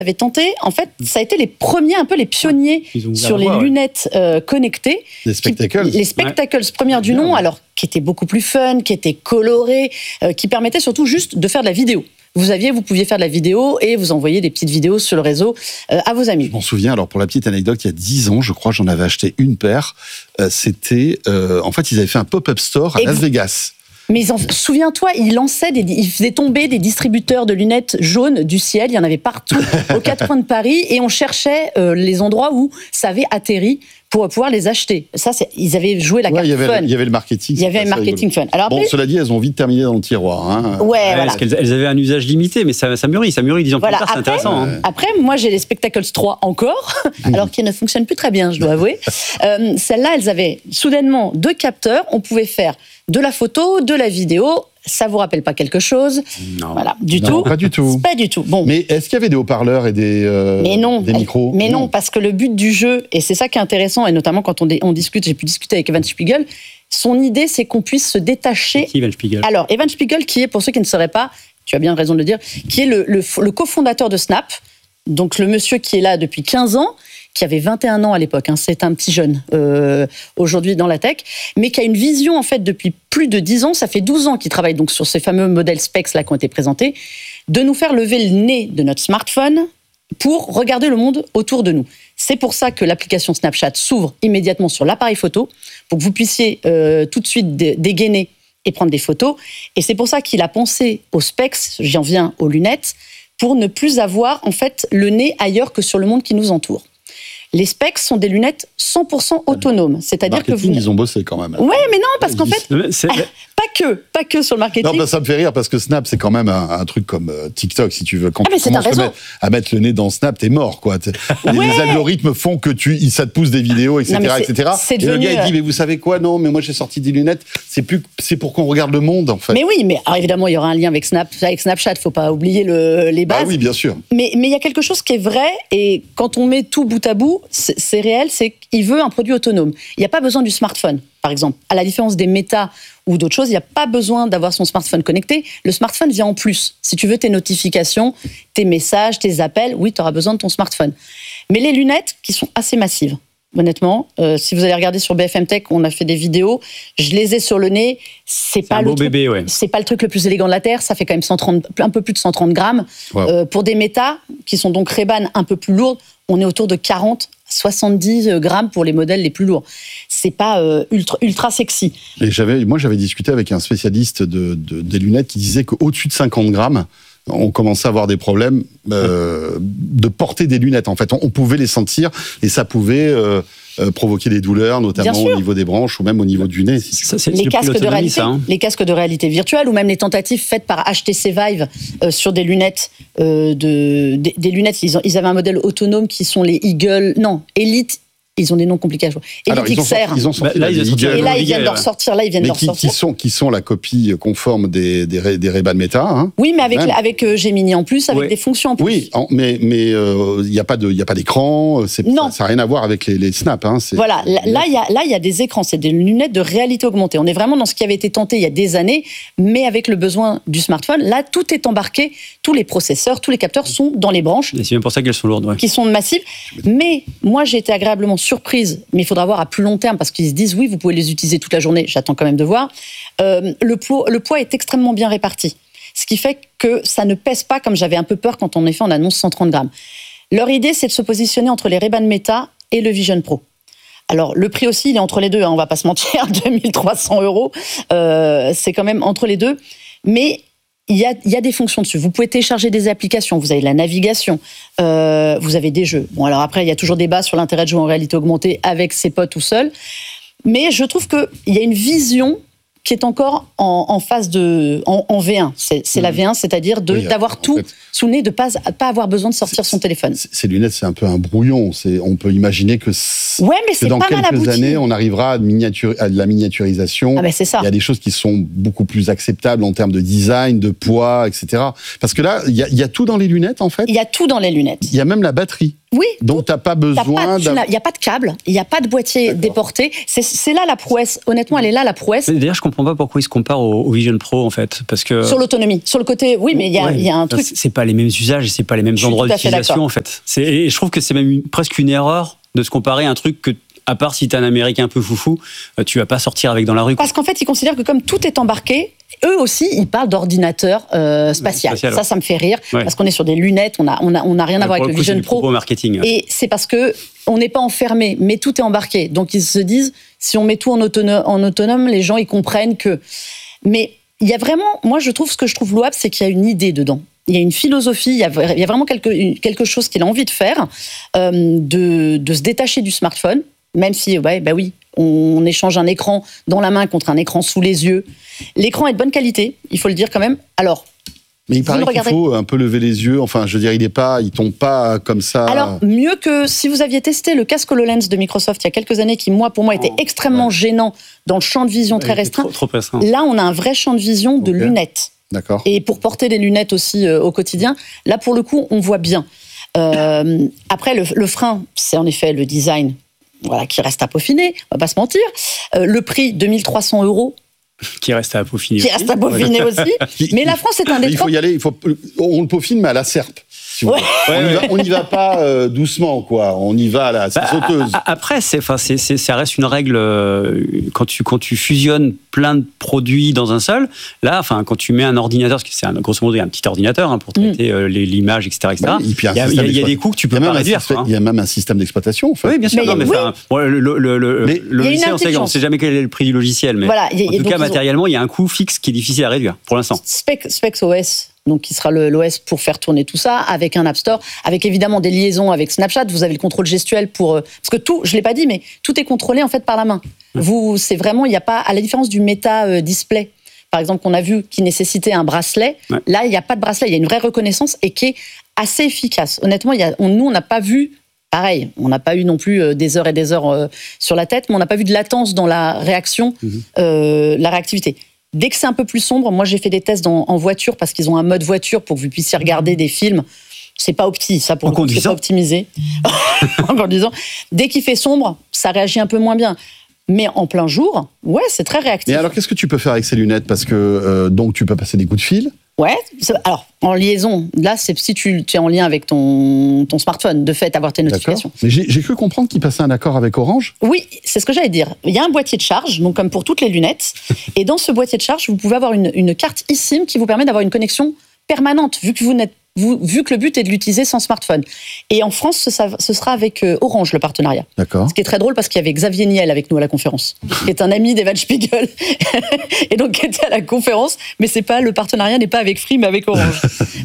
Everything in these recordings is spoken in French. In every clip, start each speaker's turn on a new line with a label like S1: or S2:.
S1: avait tenté, en fait, ça a été les premiers, un peu les pionniers sur les lunettes connectées.
S2: Les spectacles.
S1: Les spectacles premières du nom, alors qui étaient beaucoup plus fun, qui étaient colorés, qui permettaient surtout juste de faire de la vidéo. Vous pouviez faire de la vidéo et vous envoyer des petites vidéos sur le réseau à vos amis.
S2: Je m'en souviens, alors pour la petite anecdote, il y a 10 ans, je crois, j'en avais acheté une paire. C'était, en fait, ils avaient fait un pop-up store à Las Vegas.
S1: Mais souviens-toi, ils faisaient tomber des distributeurs de lunettes jaunes du ciel. Il y en avait partout, aux quatre coins de Paris. Et on cherchait les endroits où ça avait atterri pour pouvoir les acheter. Ça, ils avaient joué la carte fun.
S2: Il y avait le marketing.
S1: Il y avait le marketing fun. Alors après,
S2: cela dit, elles ont vite terminé dans le tiroir. Hein.
S1: Voilà.
S3: Parce qu'elles avaient un usage limité, mais ça mûrit 10 ans plus tard, c'est intéressant.
S1: Après, moi, j'ai les Spectacles 3 encore, alors qu'ils ne fonctionnent plus très bien, je dois avouer. Celles-là, elles avaient soudainement 2 capteurs. On pouvait faire de la photo, de la vidéo. Ça vous rappelle pas quelque chose?
S3: Non.
S1: Voilà,
S2: Non, pas du tout.
S1: Pas du tout. Bon.
S2: Mais est-ce qu'il y avait des haut-parleurs et des micros?
S1: Mais non, parce que le but du jeu, et c'est ça qui est intéressant, et notamment quand on discute, j'ai pu discuter avec Evan Spiegel, son idée, c'est qu'on puisse se détacher.
S3: Qui Evan Spiegel?
S1: Alors, Evan Spiegel, qui est, pour ceux qui ne sauraient pas, tu as bien raison de le dire, qui est le cofondateur de Snap, donc le monsieur qui est là depuis 15 ans, qui avait 21 ans à l'époque, c'est un petit jeune aujourd'hui dans la tech, mais qui a une vision en fait depuis plus de 10 ans, ça fait 12 ans qu'il travaille donc sur ces fameux modèles specs là qui ont été présentés, de nous faire lever le nez de notre smartphone pour regarder le monde autour de nous. C'est pour ça que l'application Snapchat s'ouvre immédiatement sur l'appareil photo, pour que vous puissiez tout de suite dégainer et prendre des photos, et c'est pour ça qu'il a pensé aux specs, j'en viens aux lunettes, pour ne plus avoir en fait le nez ailleurs que sur le monde qui nous entoure. Les specs sont des lunettes 100% autonomes, c'est-à-dire que
S2: ils ont bossé quand même.
S1: Ouais, mais non, parce qu'en fait, pas que sur le marketing.
S2: Non, ça me fait rire parce que Snap, c'est quand même un truc comme TikTok, si tu veux. Quand
S1: mais
S2: tu commences à mettre le nez dans Snap, t'es mort, quoi. Les algorithmes font que ça te pousse des vidéos, etc., etc. Et le gars, il dit, mais vous savez quoi? Non, mais moi, j'ai sorti des lunettes. C'est pour qu'on regarde le monde, en fait.
S1: Mais oui, mais alors, évidemment, il y aura un lien avec Snapchat. Faut pas oublier les bases.
S2: Ah oui, bien sûr.
S1: Mais il y a quelque chose qui est vrai, et quand on met tout bout à bout, c'est réel, c'est qu'il veut un produit autonome. Il n'y a pas besoin du smartphone, par exemple. À la différence des Meta ou d'autres choses, il n'y a pas besoin d'avoir son smartphone connecté. Le smartphone vient en plus. Si tu veux tes notifications, tes messages, tes appels, oui, tu auras besoin de ton smartphone. Mais les lunettes, qui sont assez massives, honnêtement, si vous allez regarder sur BFM Tech, on a fait des vidéos, je les ai sur le nez, c'est pas le truc le plus élégant de la Terre, ça fait quand même un peu plus de 130 grammes. Wow. Pour des Meta, qui sont donc Ray-Ban un peu plus lourdes, on est autour de 40-70 grammes pour les modèles les plus lourds. C'est pas ultra sexy.
S2: Et j'avais discuté avec un spécialiste des lunettes qui disait qu'au-dessus de 50 grammes, on commençait à avoir des problèmes de porter des lunettes. En fait, on pouvait les sentir et ça pouvait provoquer des douleurs, notamment au niveau des branches ou même au niveau du nez.
S1: Les casques de réalité virtuelle ou même les tentatives faites par HTC Vive sur des lunettes, des lunettes. Ils avaient un modèle autonome qui sont les Elite. Ils ont des noms compliqués. Elite XR.
S2: Ils ont sorti
S1: et là, ils viennent de ressortir.
S2: Qui sont la copie conforme des Ray-Ban Meta. Hein,
S1: oui, mais avec Gemini en plus, avec des fonctions en plus.
S2: Oui, mais il n'y a pas d'écran. Ça n'a rien à voir avec les Snap. Hein,
S1: voilà, là, il y a des écrans. C'est des lunettes de réalité augmentée. On est vraiment dans ce qui avait été tenté il y a des années, mais avec le besoin du smartphone. Là, tout est embarqué. Tous les processeurs, tous les capteurs sont dans les branches.
S3: Et c'est même pour ça qu'elles sont lourdes. Ouais.
S1: Qui sont massives. Mais moi, j'ai été agréablement surprise, mais il faudra voir à plus long terme parce qu'ils se disent oui, vous pouvez les utiliser toute la journée. J'attends quand même de voir. Le poids est extrêmement bien réparti, ce qui fait que ça ne pèse pas comme j'avais un peu peur quand en effet on annonce 130 grammes. Leur idée, c'est de se positionner entre les Ray-Ban Meta et le Vision Pro. Alors le prix aussi, il est entre les deux. On va pas se mentir, 2300 €, c'est quand même entre les deux. Mais il y a des fonctions dessus. Vous pouvez télécharger des applications, vous avez de la navigation, vous avez des jeux. Bon, alors après, il y a toujours débat sur l'intérêt de jouer en réalité augmentée avec ses potes ou seul. Mais je trouve qu'il y a une vision qui est encore en phase en V1. C'est la V1, c'est-à-dire d'avoir tout sous le nez, de ne pas avoir besoin de sortir son téléphone.
S2: Ces lunettes, c'est un peu un brouillon. On peut imaginer que, dans quelques années, on arrivera à la miniaturisation.
S1: Ah ben c'est ça.
S2: Il y a des choses qui sont beaucoup plus acceptables en termes de design, de poids, etc. Parce que là, il y a tout dans les lunettes, en fait.
S1: Il y a tout dans les lunettes.
S2: Il y a même la batterie.
S1: Oui.
S2: Donc, t'as pas besoin
S1: il n'y a pas de câble, il n'y a pas de boîtier déporté. C'est là la prouesse. Honnêtement, elle est là, la prouesse.
S3: D'ailleurs, je comprends pas pourquoi ils se comparent au Vision Pro, en fait. Parce que...
S1: Sur l'autonomie. Sur le côté, oui, mais il y a un truc.
S3: C'est pas les mêmes usages, c'est pas les mêmes endroits d'utilisation, en fait. Et je trouve que c'est même presque une erreur de se comparer à un truc que, à part si t'es un Américain un peu foufou, tu vas pas sortir avec dans la rue.
S1: Parce qu'en fait, ils considèrent que comme tout est embarqué, eux aussi, ils parlent d'ordinateur spatial. Ça me fait rire, parce qu'on est sur des lunettes, on n'a rien à voir avec le Vision Pro.
S3: Marketing.
S1: Et c'est parce que on n'est pas enfermé, mais tout est embarqué. Donc ils se disent, si on met tout en autonome, les gens ils comprennent que. Mais il y a vraiment, moi je trouve, ce que je trouve louable, c'est qu'il y a une idée dedans. Il y a une philosophie, il y a vraiment quelque chose qu'il a envie de faire, de se détacher du smartphone, même si, oui, on échange un écran dans la main contre un écran sous les yeux. L'écran est de bonne qualité, il faut le dire quand même. Alors,
S2: mais il paraît qu'il faut un peu lever les yeux. Enfin, je veux dire, il tombe pas comme ça.
S1: Alors, mieux que si vous aviez testé le casque HoloLens de Microsoft il y a quelques années, qui, pour moi, était extrêmement gênant dans le champ de vision très restreint.
S3: Trop restreint.
S1: Là, on a un vrai champ de vision de lunettes.
S2: D'accord.
S1: Et pour porter des lunettes aussi au quotidien, là, pour le coup, on voit bien. Après, le frein, c'est en effet le design, qui reste à peaufiner, on va pas se mentir. Le prix, 2 300 €.
S3: Qui reste à peaufiner
S1: aussi. Mais la France est un des
S2: Il faut y aller, on le peaufine, mais à la serpe. On n'y va pas doucement, quoi. On y va à la sauteuse.
S3: Après, ça reste une règle quand tu fusionnes plein de produits dans un seul. Là, quand tu mets un ordinateur, parce que c'est grosso modo un petit ordinateur pour traiter l'image, etc., il y a des coûts que tu peux pas réduire.
S2: Il y a même un système d'exploitation. En fait.
S3: Oui, bien sûr. Le logiciel, on ne sait jamais quel est le prix du logiciel, mais en tout cas, matériellement, il y a un coût fixe qui est difficile à réduire pour l'instant.
S1: Specs OS. Donc, qui sera l'OS pour faire tourner tout ça, avec un App Store, avec évidemment des liaisons avec Snapchat. Vous avez le contrôle gestuel parce que tout, je l'ai pas dit, mais tout est contrôlé en fait par la main. C'est vraiment, il n'y a pas, à la différence du Meta Display, par exemple, qu'on a vu qui nécessitait un bracelet. Là, il n'y a pas de bracelet, il y a une vraie reconnaissance et qui est assez efficace. Honnêtement, nous, on n'a pas vu. Pareil, on n'a pas eu non plus des heures et des heures sur la tête, mais on n'a pas vu de latence dans la réaction, la réactivité. Dès que c'est un peu plus sombre, moi j'ai fait des tests en voiture parce qu'ils ont un mode voiture pour que vous puissiez regarder des films. C'est pas ça pour le coup, c'est pas optimisé. En conduisant. Dès qu'il fait sombre, ça réagit un peu moins bien. Mais en plein jour, c'est très réactif.
S2: Et alors qu'est-ce que tu peux faire avec ces lunettes ? Parce que donc tu peux passer des coups de fil.
S1: Ouais, alors en liaison, là c'est si tu es en lien avec ton smartphone, de fait avoir tes notifications.
S2: D'accord. Mais j'ai cru comprendre qu'ils passaient un accord avec Orange.
S1: Oui, c'est ce que j'allais dire. Il y a un boîtier de charge, donc comme pour toutes les lunettes, et dans ce boîtier de charge, vous pouvez avoir une carte eSIM qui vous permet d'avoir une connexion permanente, vu que le but est de l'utiliser sans smartphone. Et en France, ce sera avec Orange, le partenariat.
S2: D'accord.
S1: Ce qui est très drôle parce qu'il y avait Xavier Niel avec nous à la conférence, qui est un ami d'Evan Spiegel, et donc qui était à la conférence, mais le partenariat n'est pas avec Free, mais avec Orange.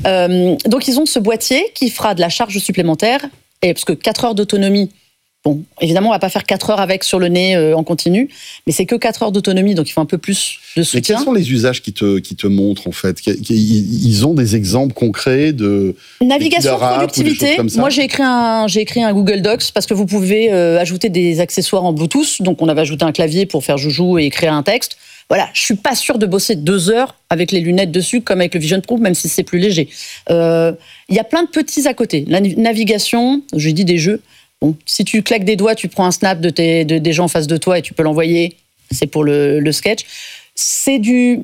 S1: Donc ils ont ce boîtier qui fera de la charge supplémentaire, et parce que 4 heures d'autonomie, bon, évidemment, on va pas faire 4 heures avec sur le nez en continu, mais c'est que 4 heures d'autonomie, donc il faut un peu plus de soutien.
S2: Mais quels sont les usages qui te montrent, en fait ? Ils ont des exemples concrets de
S1: navigation, productivité. Moi, j'ai écrit un Google Docs parce que vous pouvez ajouter des accessoires en Bluetooth. Donc, on avait ajouté un clavier pour faire joujou et écrire un texte. Voilà, je suis pas sûre de bosser 2 heures avec les lunettes dessus comme avec le Vision Pro, même si c'est plus léger. Il y a plein de petits à côté. La navigation, j'ai dit des jeux. Bon, si tu claques des doigts, tu prends un snap des gens en face de toi et tu peux l'envoyer. C'est pour le sketch. C'est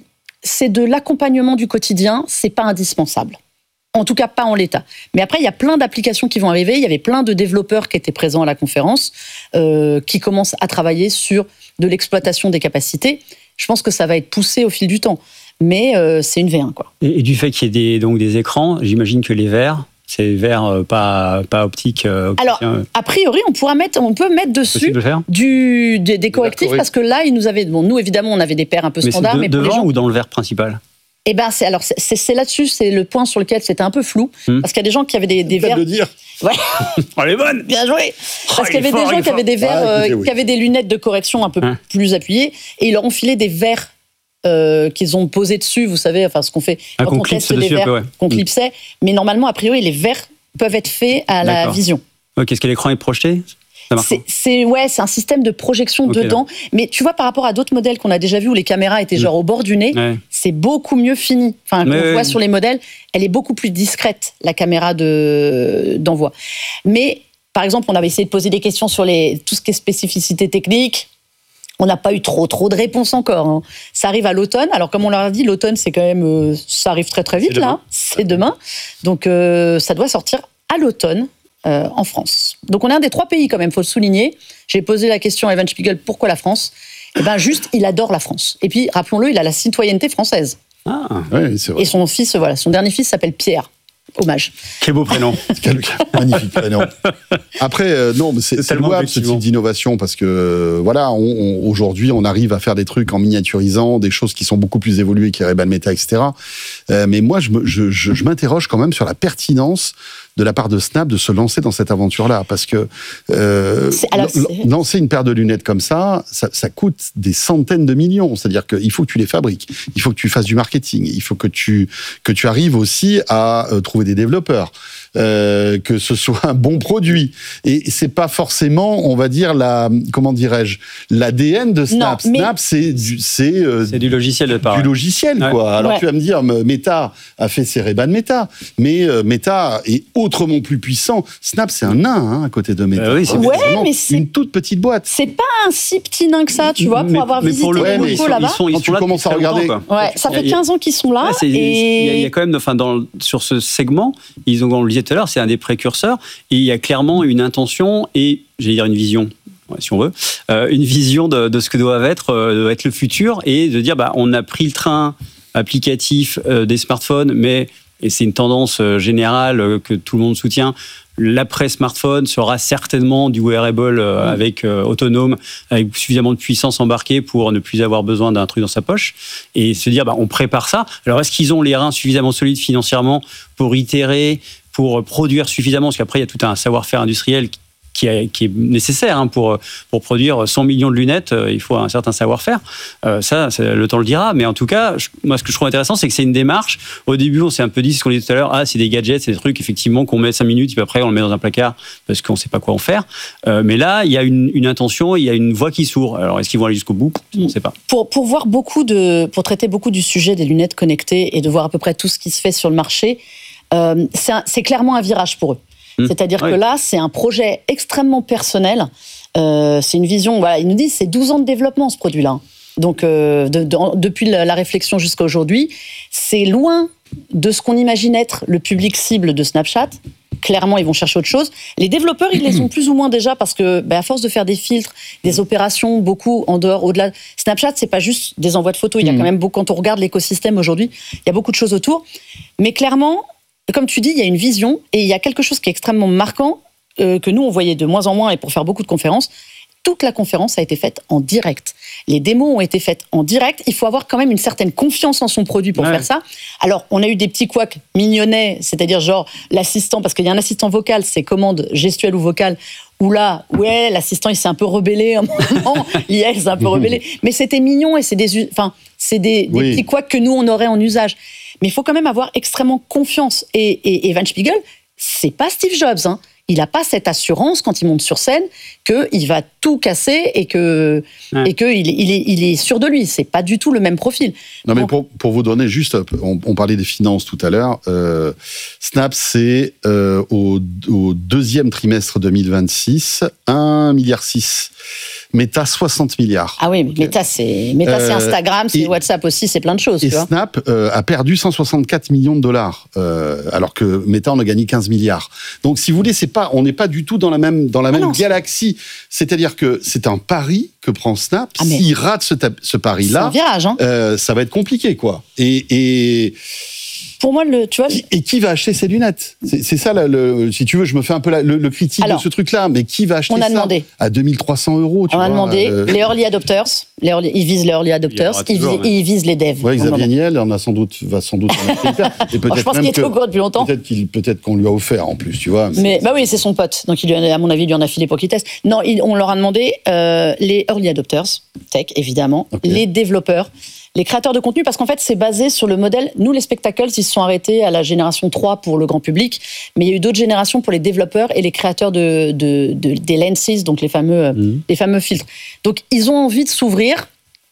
S1: de l'accompagnement du quotidien. C'est pas indispensable. En tout cas, pas en l'état. Mais après, il y a plein d'applications qui vont arriver. Il y avait plein de développeurs qui étaient présents à la conférence, qui commencent à travailler sur de l'exploitation des capacités. Je pense que ça va être poussé au fil du temps. Mais c'est une V1, quoi.
S3: Et du fait qu'il y ait des écrans, j'imagine que les verres, c'est des verres pas optiques.
S1: Alors, a priori, on peut mettre dessus des correctifs, parce que là, ils nous avaient. Bon, nous, évidemment, on avait des paires un peu standards. Mais
S3: devant
S1: pour les gens,
S3: ou dans le verre principal ?
S1: Eh ben, c'est là-dessus, c'est le point sur lequel c'était un peu flou, parce qu'il y a des gens qui avaient des verres.
S2: De dire.
S1: Ouais.
S3: Elle est bonne.
S1: Bien joué. Parce qu'il y avait des gens qui avaient des verres, qui avaient des lunettes de correction un peu plus appuyées, et ils leur ont filé des verres qu'ils ont posés dessus. Vous savez, ce qu'on fait quand on teste des verres, qu'on clipsait. Mais normalement, a priori, les verres peuvent être faits à la vision.
S3: Ok, est-ce que l'écran est projeté ?
S1: C'est un système de projection dedans. Mais tu vois, par rapport à d'autres modèles qu'on a déjà vus où les caméras étaient genre au bord du nez, c'est beaucoup mieux fini. Enfin, qu'on voit sur les modèles, elle est beaucoup plus discrète, la caméra d'envoi. Mais par exemple, on avait essayé de poser des questions sur tout ce qui est spécificité technique. On n'a pas eu trop de réponses encore. Hein. Ça arrive à l'automne. Alors, comme on leur a dit, l'automne, c'est quand même, ça arrive très très vite là. C'est demain. Donc, ça doit sortir à l'automne en France. Donc, on est un des 3 pays quand même. Faut le souligner. J'ai posé la question à Evan Spiegel, pourquoi la France ? Eh ben, juste, il adore la France. Et puis, rappelons-le, il a la citoyenneté française.
S2: Ah, oui, c'est vrai.
S1: Et son fils, son dernier fils s'appelle Pierre. Hommage.
S3: Quel beau prénom.
S2: Magnifique prénom. Après, non, mais c'est louable ce type d'innovation parce que voilà, aujourd'hui, on arrive à faire des trucs en miniaturisant, des choses qui sont beaucoup plus évoluées qu'Ereban Meta, etc. Mais moi, je m'interroge quand même sur la pertinence de la part de Snap de se lancer dans cette aventure-là, parce que lancer une paire de lunettes comme ça coûte des centaines de millions. C'est-à-dire qu'il faut que tu les fabriques, il faut que tu fasses du marketing, il faut que tu arrives aussi à trouver des développeurs, que ce soit un bon produit. Et c'est pas forcément, on va dire, l'ADN de Snap. Non, Snap, c'est
S3: du logiciel de part.
S2: Du logiciel, quoi. Alors tu vas me dire, Meta a fait ses Ray-Ban Meta, mais Meta est autrement plus puissant. Snap, c'est un nain à côté de Meta.
S3: Oui,
S1: mais c'est
S2: une toute petite boîte.
S1: C'est pas un si petit nain que ça, tu vois, pour avoir visité les locaux là-bas.
S2: Quand tu commences à regarder,
S1: ça fait 15 ans qu'ils sont là.
S3: Il y a quand même, sur ce segment, on le disait tout à l'heure, c'est un des précurseurs, et il y a clairement une intention et, j'allais dire une vision, si on veut, une vision de ce que doit être le futur, et de dire, on a pris le train applicatif des smartphones, mais, et c'est une tendance générale que tout le monde soutient, l'après-smartphone sera certainement du wearable avec autonome, avec suffisamment de puissance embarquée pour ne plus avoir besoin d'un truc dans sa poche, et se dire, on prépare ça. Alors, est-ce qu'ils ont les reins suffisamment solides financièrement pour itérer, pour produire suffisamment, parce qu'après, il y a tout un savoir-faire industriel qui est nécessaire pour produire 100 millions de lunettes, il faut un certain savoir-faire. Ça, le temps le dira. Mais en tout cas, moi, ce que je trouve intéressant, c'est que c'est une démarche. Au début, on s'est un peu dit, ce qu'on disait tout à l'heure, c'est des gadgets, c'est des trucs, effectivement, qu'on met 5 minutes, et puis après, on le met dans un placard parce qu'on ne sait pas quoi en faire. Mais là, il y a une intention, il y a une voie qui s'ouvre. Alors, est-ce qu'ils vont aller jusqu'au bout ? On ne sait pas.
S1: Pour traiter beaucoup du sujet des lunettes connectées et de voir à peu près tout ce qui se fait sur le marché, c'est clairement un virage pour eux. C'est-à-dire que là, c'est un projet extrêmement personnel. C'est une vision, ils nous disent, c'est 12 ans de développement, ce produit-là. Donc, depuis la réflexion jusqu'à aujourd'hui, c'est loin de ce qu'on imagine être le public cible de Snapchat. Clairement, ils vont chercher autre chose. Les développeurs, ils les ont plus ou moins déjà parce que, à force de faire des filtres, des opérations, beaucoup en dehors, au-delà. Snapchat, c'est pas juste des envois de photos. Il y a quand même beaucoup, quand on regarde l'écosystème aujourd'hui, il y a beaucoup de choses autour. Mais clairement, comme tu dis, il y a une vision et il y a quelque chose qui est extrêmement marquant que nous, on voyait de moins en moins et pour faire beaucoup de conférences. Toute la conférence a été faite en direct. Les démos ont été faites en direct. Il faut avoir quand même une certaine confiance en son produit pour faire ça. Alors, on a eu des petits couacs mignonnets, c'est-à-dire genre l'assistant, parce qu'il y a un assistant vocal, c'est commande gestuelle ou vocale, où là, l'assistant, il s'est un peu rebellé à un moment. l'IA s'est un peu rebellé. Mais c'était mignon et c'est des petits couacs que nous, on aurait en usage. Mais il faut quand même avoir extrêmement confiance. Et Evan Spiegel, c'est pas Steve Jobs. Il n'a pas cette assurance quand il monte sur scène qu'il va tout casser et qu'il est sûr de lui. C'est pas du tout le même profil.
S2: Non, mais pour vous donner juste, on parlait des finances tout à l'heure. Snap, c'est au deuxième trimestre 2026, 1,6 milliard. Meta, 60 milliards.
S1: Ah oui, mais Meta, c'est Instagram, c'est WhatsApp aussi, c'est plein de choses.
S2: Et Snap a perdu 164 millions de dollars, alors que Meta en a gagné 15 milliards. Donc, si vous voulez, on n'est pas du tout dans la même galaxie. C'est-à-dire que c'est un pari que prend Snap. S'il rate ce pari-là,
S1: c'est un virage,
S2: ça va être compliqué, quoi. Et
S1: pour moi, tu vois.
S2: Et qui va acheter ces lunettes ? C'est ça, si tu veux, je me fais un peu le critique de ce truc-là, mais qui va acheter ça à 2300 €?
S1: On a demandé les early adopters. Ils visent les early adopters, ils visent les devs.
S2: Oui, Xavier Niel va sans doute en acheter. Et peut-être
S1: je pense qu'il était au courant depuis longtemps.
S2: Peut-être qu'on lui a offert en plus, tu vois.
S1: Mais oui, c'est son pote. Donc, à mon avis, il lui en a filé pour qu'il teste. Non, on leur a demandé les early adopters, tech, évidemment, les développeurs, les créateurs de contenu, parce qu'en fait, c'est basé sur le modèle. Nous, les spectacles, ils se sont arrêtés à la génération 3 pour le grand public, mais il y a eu d'autres générations pour les développeurs et les créateurs des lenses, donc les fameux filtres. Donc, ils ont envie de s'ouvrir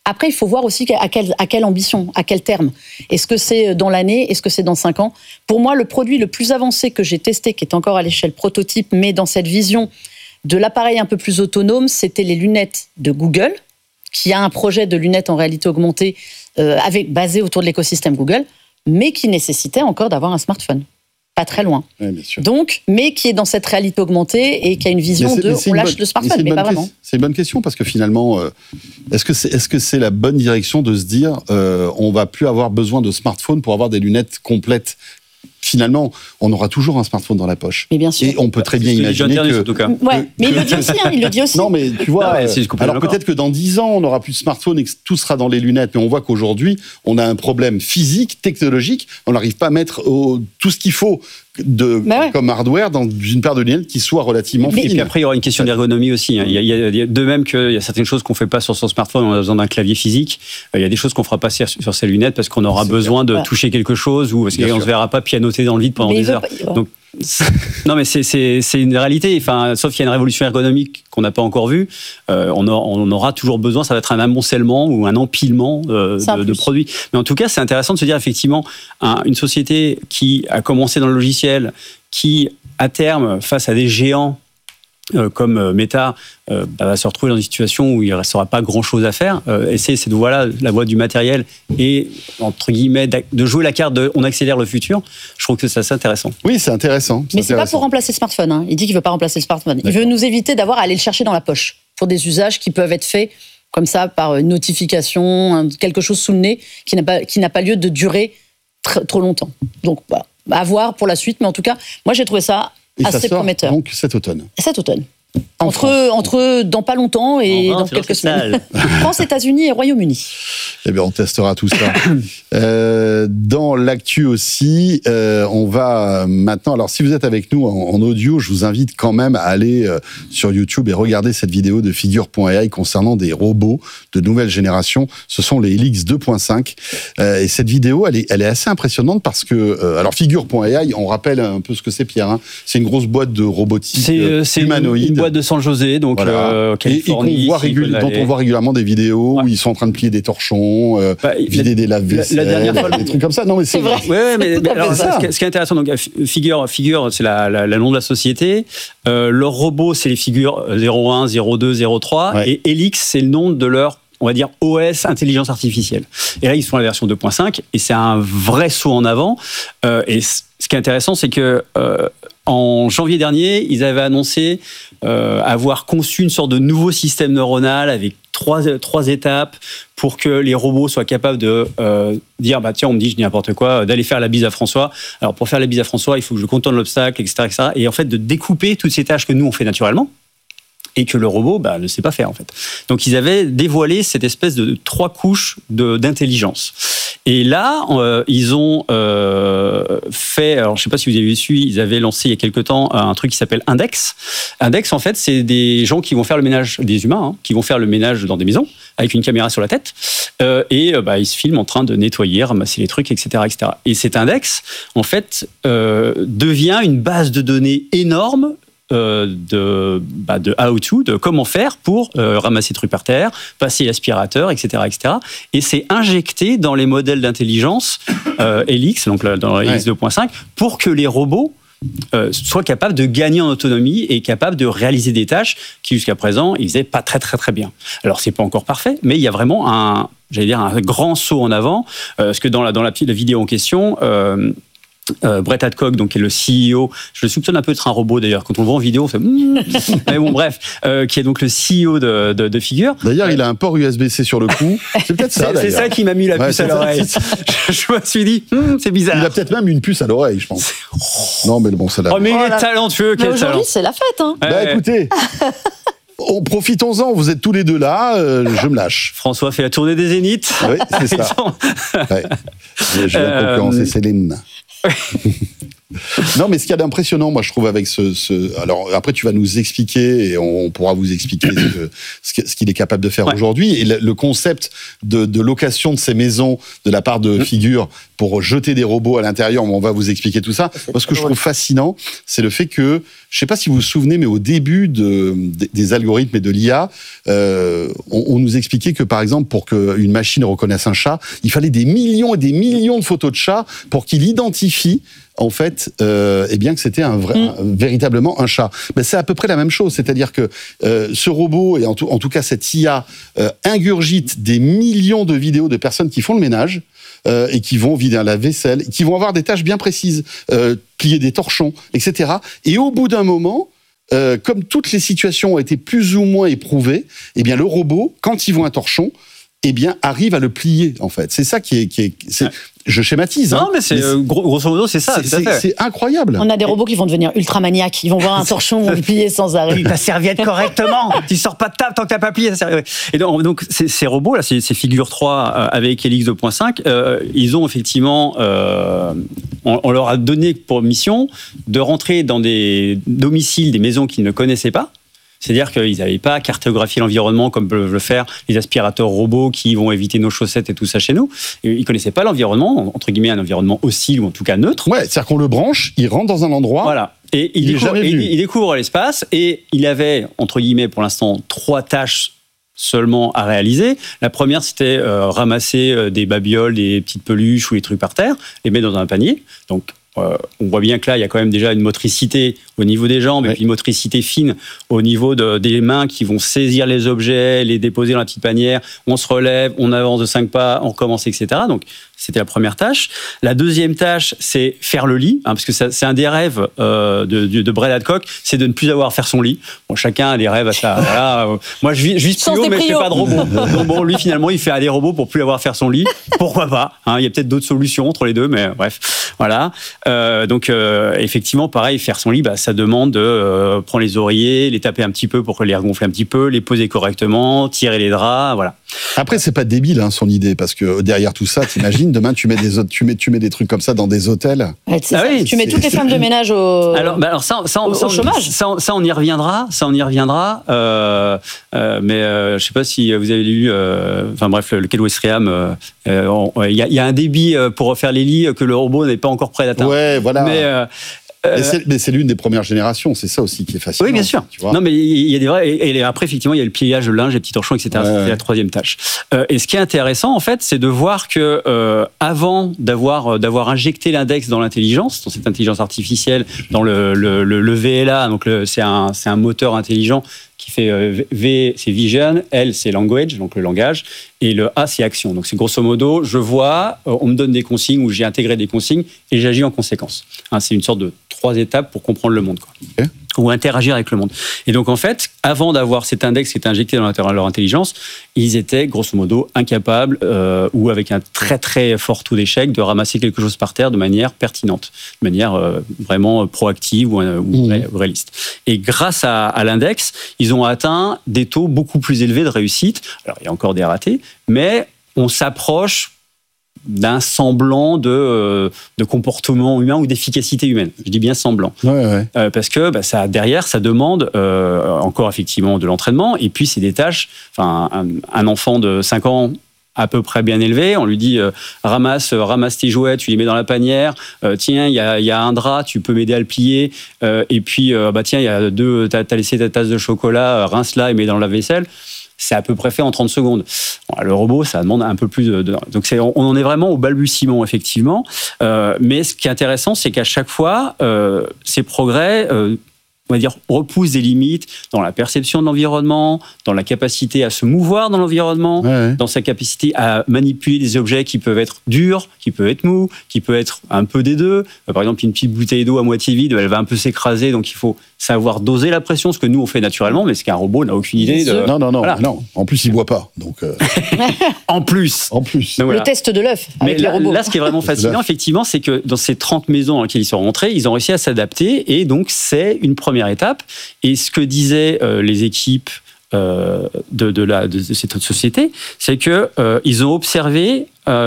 S1: Après, il faut voir aussi à quelle ambition, à quel terme. Est-ce que c'est dans l'année? Est-ce que c'est dans 5 ans? Pour moi, le produit le plus avancé que j'ai testé, qui est encore à l'échelle prototype, mais dans cette vision de l'appareil un peu plus autonome, c'était les lunettes de Google, qui a un projet de lunettes en réalité augmentée basé autour de l'écosystème Google, mais qui nécessitait encore d'avoir un smartphone. Pas très loin.
S2: Oui, bien sûr.
S1: Donc, mais qui est dans cette réalité augmentée et qui a une vision on lâche le smartphone, mais pas vraiment.
S2: C'est une bonne question parce que finalement, est-ce que c'est la bonne direction de se dire on va plus avoir besoin de smartphone pour avoir des lunettes complètes? Finalement, on aura toujours un smartphone dans la poche.
S1: Mais bien sûr.
S2: Et on peut très bien imaginer que...
S3: en tout cas.
S1: Ouais, mais il le dit aussi, il le dit aussi.
S2: Non, mais tu vois, alors
S3: d'accord.
S2: peut-être que dans 10 ans, on n'aura plus de smartphone et que tout sera dans les lunettes, mais on voit qu'aujourd'hui, on a un problème physique, technologique, on n'arrive pas à mettre tout ce qu'il faut comme hardware dans une paire de lunettes qui soit relativement fine.
S3: Et puis après, il y aura une question d'ergonomie aussi. Il y a de même qu'il y a certaines choses qu'on ne fait pas sur son smartphone, on a besoin d'un clavier physique. Il y a des choses qu'on ne fera pas sur ces lunettes parce qu'on aura besoin de toucher quelque chose ou parce qu'on ne se verra pas pianoter dans le vide pendant des heures. Donc, non, mais c'est une réalité. Enfin, sauf qu'il y a une révolution ergonomique qu'on n'a pas encore vue. On aura toujours besoin, ça va être un amoncellement ou un empilement de produits. Mais en tout cas, c'est intéressant de se dire effectivement, une société qui a commencé dans le logiciel, qui à terme, face à des géants comme Meta, va se retrouver dans une situation où il ne restera pas grand-chose à faire. Et c'est la voie du matériel et, entre guillemets, de jouer la carte de on accélère le futur. Je trouve que c'est assez intéressant.
S2: Oui, c'est intéressant.
S1: Mais c'est pas pour remplacer le smartphone. Hein. Il dit qu'il ne veut pas remplacer le smartphone.
S2: D'accord.
S1: Il veut nous éviter d'avoir à aller le chercher dans la poche pour des usages qui peuvent être faits comme ça par une notification, quelque chose sous le nez qui n'a pas lieu de durer trop longtemps. Donc, à voir pour la suite. Mais en tout cas, moi, j'ai trouvé ça assez prometteur.
S2: Donc cet automne.
S1: Cet automne. Entre dans pas longtemps et dans quelques semaines. France, États-Unis et Royaume-Uni.
S2: Eh bien, on testera tout ça. Dans l'actu aussi, on va maintenant... Alors, si vous êtes avec nous en audio, je vous invite quand même à aller sur YouTube et regarder cette vidéo de Figure.ai concernant des robots de nouvelle génération. Ce sont les Helix 2.5. Et cette vidéo, elle est assez impressionnante parce que... alors, Figure.ai, on rappelle un peu ce que c'est, Pierre. Hein. C'est une grosse boîte de robotique humanoïde.
S3: C'est une boîte de San José, donc
S2: voilà.
S3: Californie.
S2: Dont on voit régulièrement des vidéos où ils sont en train de plier des torchons, vider des lave-vaisselle,
S3: la dernière fois,
S2: des trucs comme ça. Non, mais c'est
S1: vrai.
S3: Ouais, mais alors, ce qui est intéressant, donc Figure, c'est la nom de la société. Leur robot, c'est les figures 01, 02, 03,
S2: ouais.
S3: Et Helix, c'est le nom de leur, on va dire, OS intelligence artificielle. Et là, ils sont à la version 2.5, et c'est un vrai saut en avant. Et ce qui est intéressant, c'est que en janvier dernier, ils avaient annoncé avoir conçu une sorte de nouveau système neuronal avec trois étapes pour que les robots soient capables de dire tiens, on me dit, je dis n'importe quoi, d'aller faire la bise à François. Alors pour faire la bise à François, il faut que je contourne l'obstacle, etc., etc. Et en fait, de découper toutes ces tâches que nous on fait naturellement et que le robot ne sait pas faire en fait. Donc ils avaient dévoilé cette espèce de 3 couches d'intelligence. Et là, ils ont fait, alors je ne sais pas si vous avez su, ils avaient lancé il y a quelque temps un truc qui s'appelle Index. Index, en fait, c'est des gens qui vont faire le ménage, des humains, qui vont faire le ménage dans des maisons avec une caméra sur la tête, et ils se filment en train de nettoyer, ramasser les trucs, etc., etc. Et cet Index, en fait, devient une base de données énorme de how-to, de comment faire pour ramasser des trucs par terre, passer l'aspirateur, etc., etc. Et c'est injecté dans les modèles d'intelligence Helix, donc dans Helix 2.5, pour que les robots soient capables de gagner en autonomie et capables de réaliser des tâches qui jusqu'à présent ils faisaient pas très très très bien. Alors c'est pas encore parfait, mais il y a vraiment un grand saut en avant, parce que dans la vidéo en question. Brett Hadcock, donc, qui est le CEO, je le soupçonne un peu d'être un robot d'ailleurs, quand on le voit en vidéo on fait mais bon bref, qui est donc le CEO de Figure.
S2: D'ailleurs il a un port USB-C sur le cou, c'est peut-être ça d'ailleurs.
S3: C'est ça qui m'a mis la puce à l'oreille. Je me suis dit c'est bizarre.
S2: Il a peut-être même une puce à l'oreille, je pense. Non mais bon, ça l'a...
S3: mais il est talentueux, quel talent.
S1: Aujourd'hui c'est la fête hein.
S2: Écoutez, profitons-en, vous êtes tous les deux là, je me lâche.
S3: François fait la tournée des Zéniths.
S2: Oui, c'est ça. Ouais. Je vais concurrencer Céline. Non, mais ce qu'il y a d'impressionnant, moi, je trouve, avec alors, après, tu vas nous expliquer et on pourra vous expliquer ce qu'il est capable de faire aujourd'hui. Et le concept de location de ces maisons de la part de Figure pour jeter des robots à l'intérieur, on va vous expliquer tout ça. Parce que je trouve fascinant, c'est le fait que je sais pas si vous vous souvenez, mais au début des algorithmes et de l'IA, on nous expliquait que, par exemple, pour qu'une machine reconnaisse un chat, il fallait des millions et des millions de photos de chats pour qu'il identifie en fait, eh bien que c'était véritablement un chat. Ben, c'est à peu près la même chose, c'est-à-dire que ce robot, et en tout cas cette IA, ingurgite des millions de vidéos de personnes qui font le ménage, et qui vont vider la vaisselle, qui vont avoir des tâches bien précises, plier des torchons, etc. Et au bout d'un moment, comme toutes les situations ont été plus ou moins éprouvées, eh bien le robot, quand il voit un torchon, eh bien arrive à le plier en fait. C'est ça qui est je schématise.
S3: Non, mais c'est grosso modo, c'est ça.
S2: C'est incroyable.
S1: On a des robots qui vont devenir ultra maniaques. Ils vont voir un torchon, vont le plier sans arrêt.
S3: Ta serviette correctement. Tu sors pas de table tant que t'as pas plié ta serviette. Et donc ces robots là, ces figures 3 avec Helix 2.5, ils ont effectivement, on leur a donné pour mission de rentrer dans des domiciles, des maisons qu'ils ne connaissaient pas. C'est-à-dire qu'ils n'avaient pas cartographié l'environnement comme peuvent le faire les aspirateurs robots qui vont éviter nos chaussettes et tout ça chez nous. Ils ne connaissaient pas l'environnement, entre guillemets un environnement hostile ou en tout cas neutre.
S2: Ouais, c'est-à-dire qu'on le branche, il rentre dans un endroit.
S3: Voilà. Et il découvre l'espace et il avait, entre guillemets, pour l'instant, 3 tâches seulement à réaliser. La première, c'était ramasser des babioles, des petites peluches ou des trucs par terre, les mettre dans un panier. Donc, on voit bien que là, il y a quand même déjà une motricité au niveau des jambes et puis une motricité fine au niveau des mains qui vont saisir les objets, les déposer dans la petite panière. On se relève, on avance de 5 pas, on recommence, etc. Donc, c'était la première tâche. La deuxième tâche, c'est faire le lit, parce que c'est un des rêves de Brad Hadcock, c'est de ne plus avoir à faire son lit. Bon, chacun a des rêves à ça. Voilà. Moi, je vis plus haut, mais je fais pas de robot. Donc bon, lui, finalement, il fait des robots pour plus avoir à faire son lit. Pourquoi pas, il y a peut-être d'autres solutions entre les deux, mais bref, voilà. Donc, effectivement, pareil, faire son lit, ça demande de prendre les oreillers, les taper un petit peu pour les regonfler un petit peu, les poser correctement, tirer les draps, voilà.
S2: Après, c'est pas débile son idée, parce que derrière tout ça, t'imagines, demain tu mets des trucs comme ça dans des hôtels.
S1: Oui, tu mets toutes les femmes de ménage au chômage.
S3: Ça, on y reviendra. Mais je sais pas si vous avez lu. Le quai Ouistreham. Il y a un débit pour refaire les lits que le robot n'est pas encore prêt d'atteindre.
S2: Ouais, voilà. Mais c'est l'une des premières générations, c'est ça aussi qui est fascinant.
S3: Oui, bien sûr.
S2: Tu vois.
S3: Non, mais il y a des vrais. Et après, effectivement, il y a le pliage, le linge, les petits torchons, etc. Ouais. C'est la troisième tâche. Et ce qui est intéressant, en fait, c'est de voir que avant d'avoir injecté l'index dans l'intelligence, dans cette intelligence artificielle, dans le VLA, donc c'est un moteur intelligent qui fait V, c'est vision, L, c'est language, donc le langage, et le A, c'est action. Donc c'est grosso modo, je vois, on me donne des consignes ou j'ai intégré des consignes et j'agis en conséquence. C'est une sorte de 3 étapes pour comprendre le monde, quoi. Okay. Ou interagir avec le monde. Et donc en fait, avant d'avoir cet index qui était injecté dans leur intelligence, ils étaient grosso modo incapables ou avec un très très fort taux d'échec de ramasser quelque chose par terre de manière pertinente, de manière vraiment proactive ou réaliste. Et grâce à l'index, ils ont atteint des taux beaucoup plus élevés de réussite. Alors il y a encore des ratés, mais on s'approche d'un semblant de comportement humain ou d'efficacité humaine. Je dis bien semblant.
S2: Ouais.
S3: Parce que derrière, ça demande encore effectivement de l'entraînement. Et puis, c'est des tâches. Un enfant de 5 ans à peu près bien élevé, on lui dit ramasse tes jouets, tu les mets dans la panière. Tiens, il y a un drap, tu peux m'aider à le plier. Et puis, tiens, il y a t'as laissé ta tasse de chocolat, rince-la et mets dans la vaisselle. C'est à peu près fait en 30 secondes. Bon, le robot, ça demande un peu plus de... Donc, on en est vraiment au balbutiement, effectivement. Mais ce qui est intéressant, c'est qu'à chaque fois, ces progrès, on va dire, repoussent des limites dans la perception de l'environnement, dans la capacité à se mouvoir dans l'environnement, dans sa capacité à manipuler des objets qui peuvent être durs, qui peuvent être mous, qui peuvent être un peu des deux. Par exemple, une petite bouteille d'eau à moitié vide, elle va un peu s'écraser, donc il faut savoir doser la pression, ce que nous on fait naturellement, mais ce qu'un robot n'a aucune idée de...
S2: Non. Voilà. Non. En plus, il boit pas. Donc
S3: En plus.
S2: Donc,
S1: voilà. Le test de l'œuf avec les robots.
S3: Là, ce qui est vraiment fascinant, effectivement, c'est que dans ces 30 maisons dans lesquelles ils sont rentrés, ils ont réussi à s'adapter, et donc c'est une première étape. Et ce que disaient les équipes de cette société, c'est que ils ont observé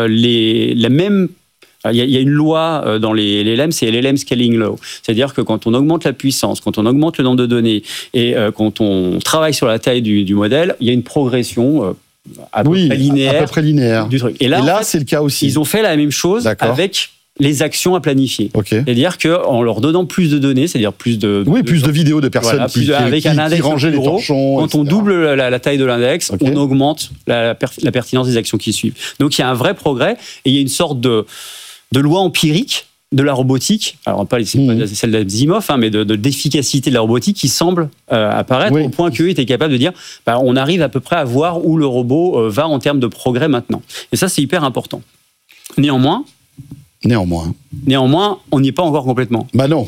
S3: la même... Il y a une loi dans les LLM, c'est LLM Scaling Law. C'est-à-dire que quand on augmente la puissance, quand on augmente le nombre de données et quand on travaille sur la taille du modèle, il y a une progression à peu près linéaire
S2: du truc.
S3: Et là,
S2: c'est le cas aussi.
S3: Ils ont fait la même chose avec les actions à planifier. C'est-à-dire qu'en leur donnant plus de données, c'est-à-dire plus de
S2: vidéos de personnes
S3: avec un index
S2: rangeaient les torchons.
S3: Quand on double la taille de l'index, on augmente la pertinence des actions qui suivent. Donc il y a un vrai progrès et il y a une sorte de loi empirique de la robotique, alors pas celle d'Asimov, mais d'efficacité de la robotique qui semble apparaître au point qu'eux étaient capables de dire on arrive à peu près à voir où le robot va en termes de progrès maintenant. Et ça, c'est hyper important. Néanmoins, on n'y est pas encore complètement.
S2: Bah non.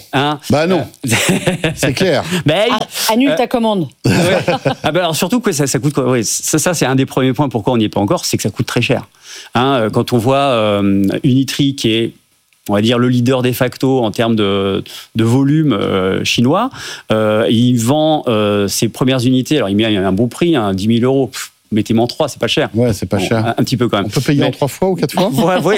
S2: C'est clair.
S1: Annule ta commande.
S3: Alors surtout que ça coûte quoi. Ça c'est un des premiers points pourquoi on n'y est pas encore, c'est que ça coûte très cher. Quand on voit Unitree qui est, on va dire, le leader de facto en termes de volume chinois, il vend ses premières unités, alors il met un bon prix, 10 000 €. Mettez-moi en 3, c'est pas cher.
S2: Ouais, c'est pas cher.
S3: Un petit peu quand même.
S2: On peut payer en 3 fois ou 4 fois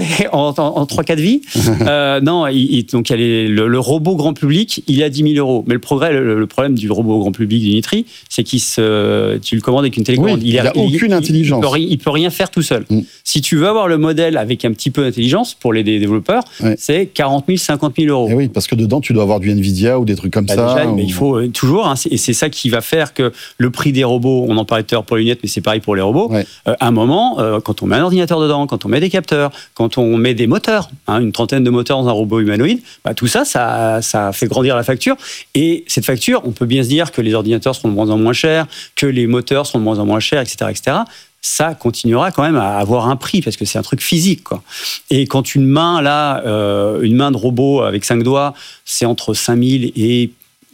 S3: en 3-4 vies. Non, donc il y a le robot grand public, il est à 10 000 €. Mais le problème du robot grand public d'Unitree, c'est tu le commandes avec une télécommande.
S2: Il n'a aucune intelligence.
S3: Il peut rien faire tout seul. Si tu veux avoir le modèle avec un petit peu d'intelligence, pour les développeurs, c'est 40 000, 50 000 €.
S2: Et oui, parce que dedans, tu dois avoir du Nvidia ou des trucs comme ça.
S3: Déjà, mais il faut toujours, et c'est ça qui va faire que le prix des robots, on en parlait tout à l'heure pour les lunettes, mais c'est pareil pour les robots. À un moment, quand on met un ordinateur dedans, quand on met des capteurs, quand on met des moteurs, une trentaine de moteurs dans un robot humanoïde, tout ça fait grandir la facture. Et cette facture, on peut bien se dire que les ordinateurs seront de moins en moins chers, que les moteurs seront de moins en moins chers, etc., etc. Ça continuera quand même à avoir un prix parce que c'est un truc physique, quoi. Et quand une main de robot avec 5 doigts, c'est entre 5 000 et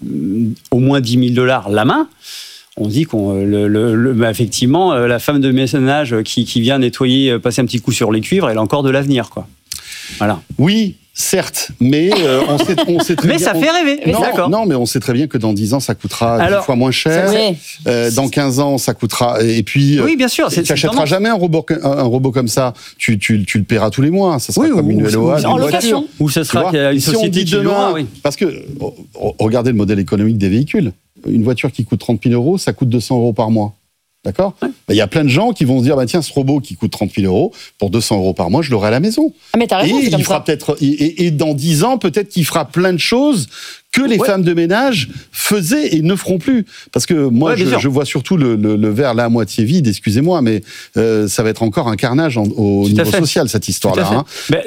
S3: au moins 10 000 $ la main. On dit effectivement, la femme de ménage qui vient nettoyer, passer un petit coup sur les cuivres, elle a encore de l'avenir, quoi. Voilà.
S2: Oui, certes, mais on sait très
S3: mais
S2: bien,
S3: ça fait rêver.
S2: Non, mais on sait très bien que dans 10 ans, ça coûtera 10 fois moins cher. Dans 15 ans, ça coûtera. Et puis,
S3: oui, bien sûr.
S2: Tu n'achèteras jamais un robot comme ça. Tu le paieras tous les mois. Ça sera comme une LOA,
S1: en location.
S3: Ou ce sera une société qui demain.
S2: Parce que regardez le modèle économique des véhicules. Une voiture qui coûte 30 000 €, ça coûte 200 € par mois. D'accord ? Il y a plein de gens qui vont se dire, tiens, ce robot qui coûte 30 000 €, pour 200 € par mois, je l'aurai à la maison.
S1: Mais t'as raison,
S2: et
S1: c'est comme
S2: il fera peut-être, et dans 10 ans, peut-être qu'il fera plein de choses que les femmes de ménage faisaient et ne feront plus. Parce que moi, je vois surtout le verre là à moitié vide, excusez-moi, mais ça va être encore un carnage au niveau social, cette histoire-là.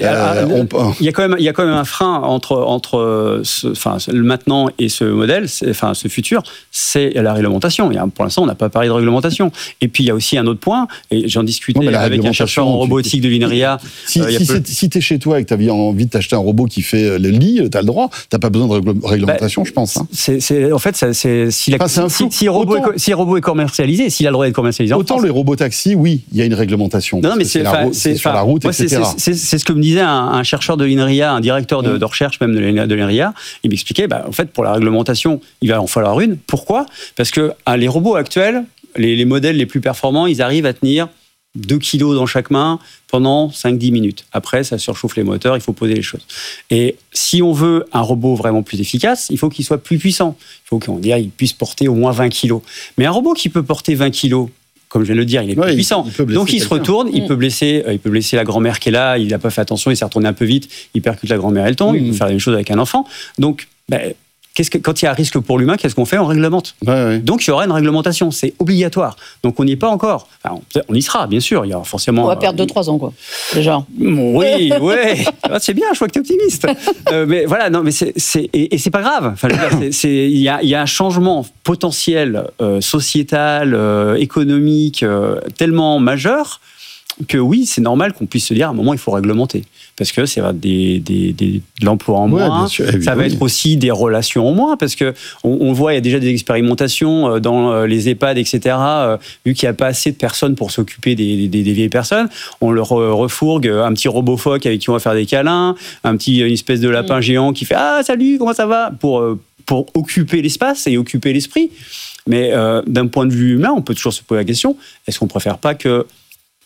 S3: Il y a quand même un frein entre le maintenant et ce modèle, ce futur, c'est la réglementation. Pour l'instant, on n'a pas parlé de réglementation. Et puis, il y a aussi un autre point, et j'en discutais avec un chercheur en robotique de l'INRIA.
S2: Si tu es chez toi et que tu as envie de t'acheter un robot qui fait le lit, tu as le droit. Tu n'as pas besoin de réglementation, je pense.
S3: En fait, si le robot est commercialisé, s'il a le droit d'être commercialisé en France.
S2: Autant les robots taxis, oui, il y a une réglementation.
S3: Non, mais c'est
S2: sur la route, etc.
S3: C'est ce que me disait un chercheur de l'INRIA, un directeur de recherche même de l'INRIA. Il m'expliquait, en fait, pour la réglementation, il va en falloir une. Pourquoi ? Parce que les robots actuels, les modèles les plus performants, ils arrivent à tenir 2 kilos dans chaque main pendant 5-10 minutes. Après, ça surchauffe les moteurs, il faut poser les choses. Et si on veut un robot vraiment plus efficace, il faut qu'il soit plus puissant. Il faut qu'il puisse porter au moins 20 kilos. Mais un robot qui peut porter 20 kilos, comme je viens de le dire, il est plus puissant. Donc il se retourne, il peut blesser la grand-mère qui est là, il n'a pas fait attention, il s'est retourné un peu vite, il percute la grand-mère, elle tombe, il peut faire la même chose avec un enfant. Donc, quand il y a un risque pour l'humain, qu'est-ce qu'on fait ? On réglemente. Donc il y aura une réglementation, c'est obligatoire. Donc on n'y est pas encore. Enfin, on y sera, bien sûr. Il y aura forcément.
S1: On va perdre 2-3 ans, quoi. Déjà.
S3: Oui. C'est bien, je vois que tu es optimiste. Mais voilà, non, mais c'est pas grave. Enfin, il y a un changement potentiel sociétal, économique, tellement majeur que oui, c'est normal qu'on puisse se dire à un moment il faut réglementer parce que ça va être de l'emploi en moins, ça va être aussi des relations en moins parce que on voit il y a déjà des expérimentations dans les EHPAD etc. Vu qu'il n'y a pas assez de personnes pour s'occuper des vieilles personnes, on leur refourgue un petit robot phoque avec qui on va faire des câlins, une espèce de lapin géant qui fait salut comment ça va pour occuper l'espace et occuper l'esprit. Mais d'un point de vue humain, on peut toujours se poser la question est-ce qu'on préfère pas que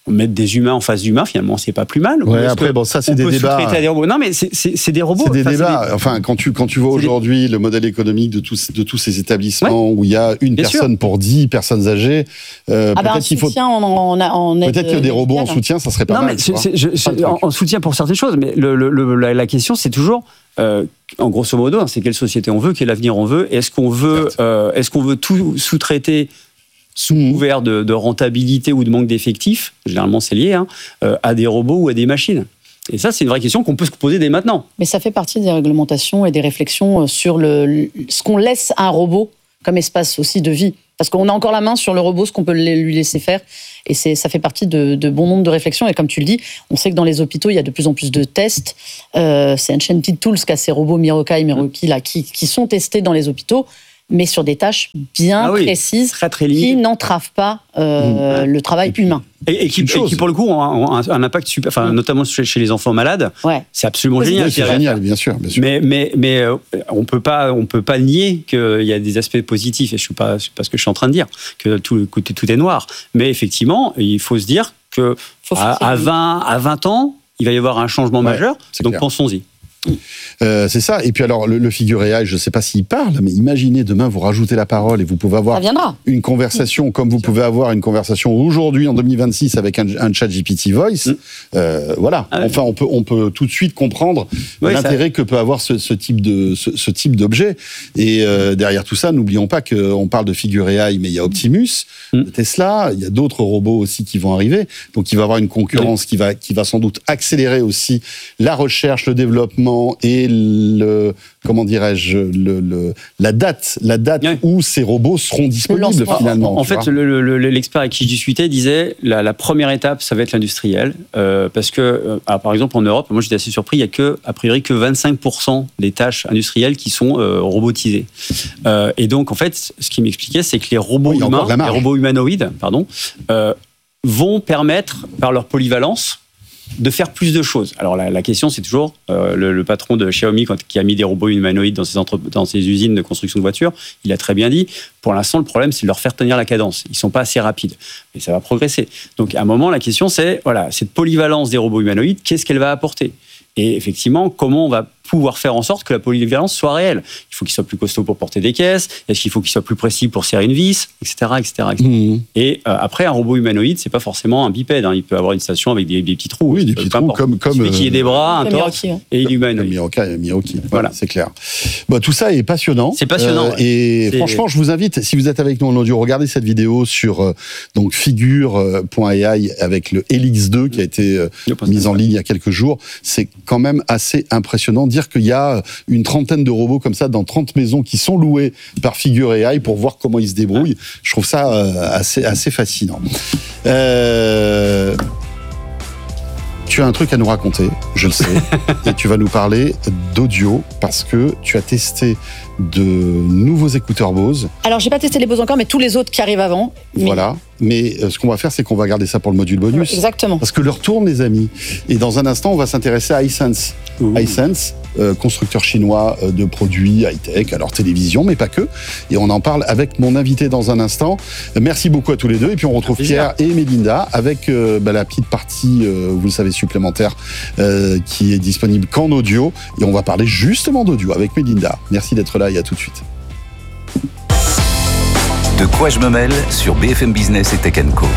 S3: mettre des humains en face d'humains, finalement, c'est pas plus mal.
S2: Ouais, après, bon, ça, c'est des débats.
S3: À des robots. Non, mais c'est des robots.
S2: C'est des débats. Enfin, quand tu vois aujourd'hui le modèle économique de tous ces établissements où il y a une personne pour 10 personnes âgées, peut-être qu'il faut. Peut-être que des robots en soutien, ça serait pas mal.
S3: En soutien pour certaines choses, mais la question, c'est toujours. En grosso modo, c'est quelle société on veut, quel avenir on veut. Est-ce qu'on veut tout sous-traiter sous couvert de rentabilité ou de manque d'effectifs, généralement c'est lié, à des robots ou à des machines. Et ça, c'est une vraie question qu'on peut se poser dès maintenant.
S1: Mais ça fait partie des réglementations et des réflexions sur ce qu'on laisse à un robot comme espace aussi de vie. Parce qu'on a encore la main sur le robot, ce qu'on peut lui laisser faire. Et ça fait partie de bon nombre de réflexions. Et comme tu le dis, on sait que dans les hôpitaux, il y a de plus en plus de tests. C'est Enchanted Tools qui a ces robots Miroki là, qui sont testés dans les hôpitaux, mais sur des tâches bien précises,
S3: très
S1: qui n'entravent pas le travail humain.
S3: Et qui, pour le coup, ont un impact super, notamment chez les enfants malades. Ouais. C'est absolument génial.
S2: C'est génial, bien sûr.
S3: Mais on peut pas nier qu'il y a des aspects positifs. Et je suis pas ce que je suis en train de dire, que tout est noir. Mais effectivement, il faut se dire que à 20 ans, il va y avoir un changement majeur. Donc clair. Pensons-y.
S2: C'est ça. Et puis alors, le Figure AI, je ne sais pas s'il parle, mais imaginez demain, vous rajoutez la parole et vous pouvez avoir une conversation comme vous pouvez avoir une conversation aujourd'hui, en 2026, avec un chat GPT Voice. Voilà. Enfin, on peut tout de suite comprendre l'intérêt que peut avoir ce type d'objet. Et derrière tout ça, n'oublions pas qu'on parle de Figure AI, mais il y a Optimus, de Tesla, il y a d'autres robots aussi qui vont arriver. Donc, il va y avoir une concurrence qui va sans doute accélérer aussi la recherche, le développement et la date où ces robots seront disponibles finalement.
S3: En fait, l'expert avec qui je discutais disait la première étape, ça va être l'industriel, parce que par exemple en Europe, moi j'étais assez surpris, il y a a priori que 25% des tâches industrielles qui sont robotisées. Et donc en fait, ce qu'il m'expliquait, c'est que les robots humanoïdes, vont permettre par leur polyvalence de faire plus de choses. Alors la question, c'est toujours le patron de Xiaomi qui a mis des robots humanoïdes dans ses usines de construction de voitures, il a très bien dit, pour l'instant le problème c'est de leur faire tenir la cadence. Ils sont pas assez rapides, mais ça va progresser. Donc à un moment la question c'est cette polyvalence des robots humanoïdes, qu'est-ce qu'elle va apporter ? Et effectivement, comment on va pouvoir faire en sorte que la polyvalence soit réelle ? Il faut qu'il soit plus costaud pour porter des caisses, est-ce qu'il faut qu'il soit plus précis pour serrer une vis, etc. Et après, un robot humanoïde, c'est pas forcément un bipède. Il peut avoir une station avec des petits trous.
S2: Oui, des petits trous comme
S3: qui ait des bras, un torse, et il est humanoïde.
S2: Miroki, voilà, c'est clair. Tout ça est passionnant.
S3: C'est passionnant.
S2: Franchement, je vous invite, si vous êtes avec nous en audio, regardez cette vidéo sur figure.ai avec le Helix 2 qui a été mis en ligne il y a quelques jours. C'est quand même assez impressionnant. Dire qu'il y a une trentaine de robots comme ça dans 30 maisons qui sont loués par Figure AI pour voir comment ils se débrouillent. Je trouve ça assez fascinant. Tu as un truc à nous raconter, je le sais, et tu vas nous parler d'audio parce que tu as testé de nouveaux écouteurs Bose.
S1: Alors, j'ai pas testé les Bose encore, mais tous les autres qui arrivent avant.
S2: Voilà. Mais ce qu'on va faire, c'est qu'on va garder ça pour le module bonus.
S1: Exactement.
S2: Parce que l'heure tourne, les amis. Et dans un instant, on va s'intéresser à iSense. iSense, constructeur chinois de produits high-tech, alors télévision, mais pas que. Et on en parle avec mon invité dans un instant. Merci beaucoup à tous les deux. Et puis on retrouve Pierre et Mélinda avec la petite partie, vous le savez, supplémentaire qui est disponible qu'en audio. Et on va parler justement d'audio avec Mélinda. Merci d'être là et à tout de suite.
S4: De quoi je me mêle sur BFM Business et Tech & Co.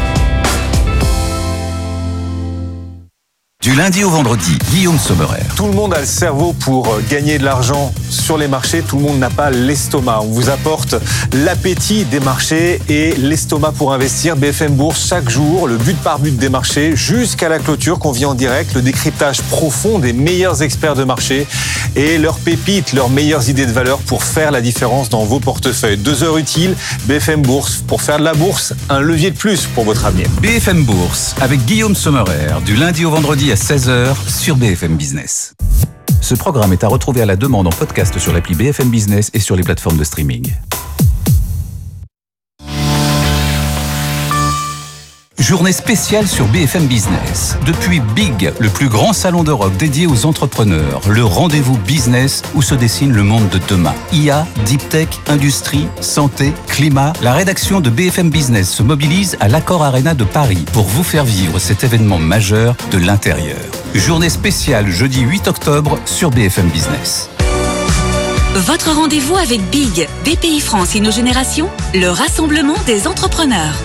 S4: Du lundi au vendredi, Guillaume Sommerer.
S5: Tout le monde a le cerveau pour gagner de l'argent sur les marchés. Tout le monde n'a pas l'estomac. On vous apporte l'appétit des marchés et l'estomac pour investir. BFM Bourse, chaque jour, le but par but des marchés jusqu'à la clôture qu'on vit en direct. Le décryptage profond des meilleurs experts de marché et leurs pépites, leurs meilleures idées de valeur pour faire la différence dans vos portefeuilles. 2 heures utiles, BFM Bourse. Pour faire de la bourse, un levier de plus pour votre avenir.
S4: BFM Bourse, avec Guillaume Sommerer, du lundi au vendredi à 16h sur BFM Business. Ce programme est à retrouver à la demande en podcast sur l'appli BFM Business et sur les plateformes de streaming. Journée spéciale sur BFM Business. Depuis Big, le plus grand salon d'Europe dédié aux entrepreneurs, le rendez-vous business où se dessine le monde de demain. IA, Deep Tech, industrie, santé, climat. La rédaction de BFM Business se mobilise à l'Accor Arena de Paris pour vous faire vivre cet événement majeur de l'intérieur. Journée spéciale jeudi 8 octobre sur BFM Business.
S6: Votre rendez-vous avec Big, BPI France InnoGénération, le rassemblement des entrepreneurs.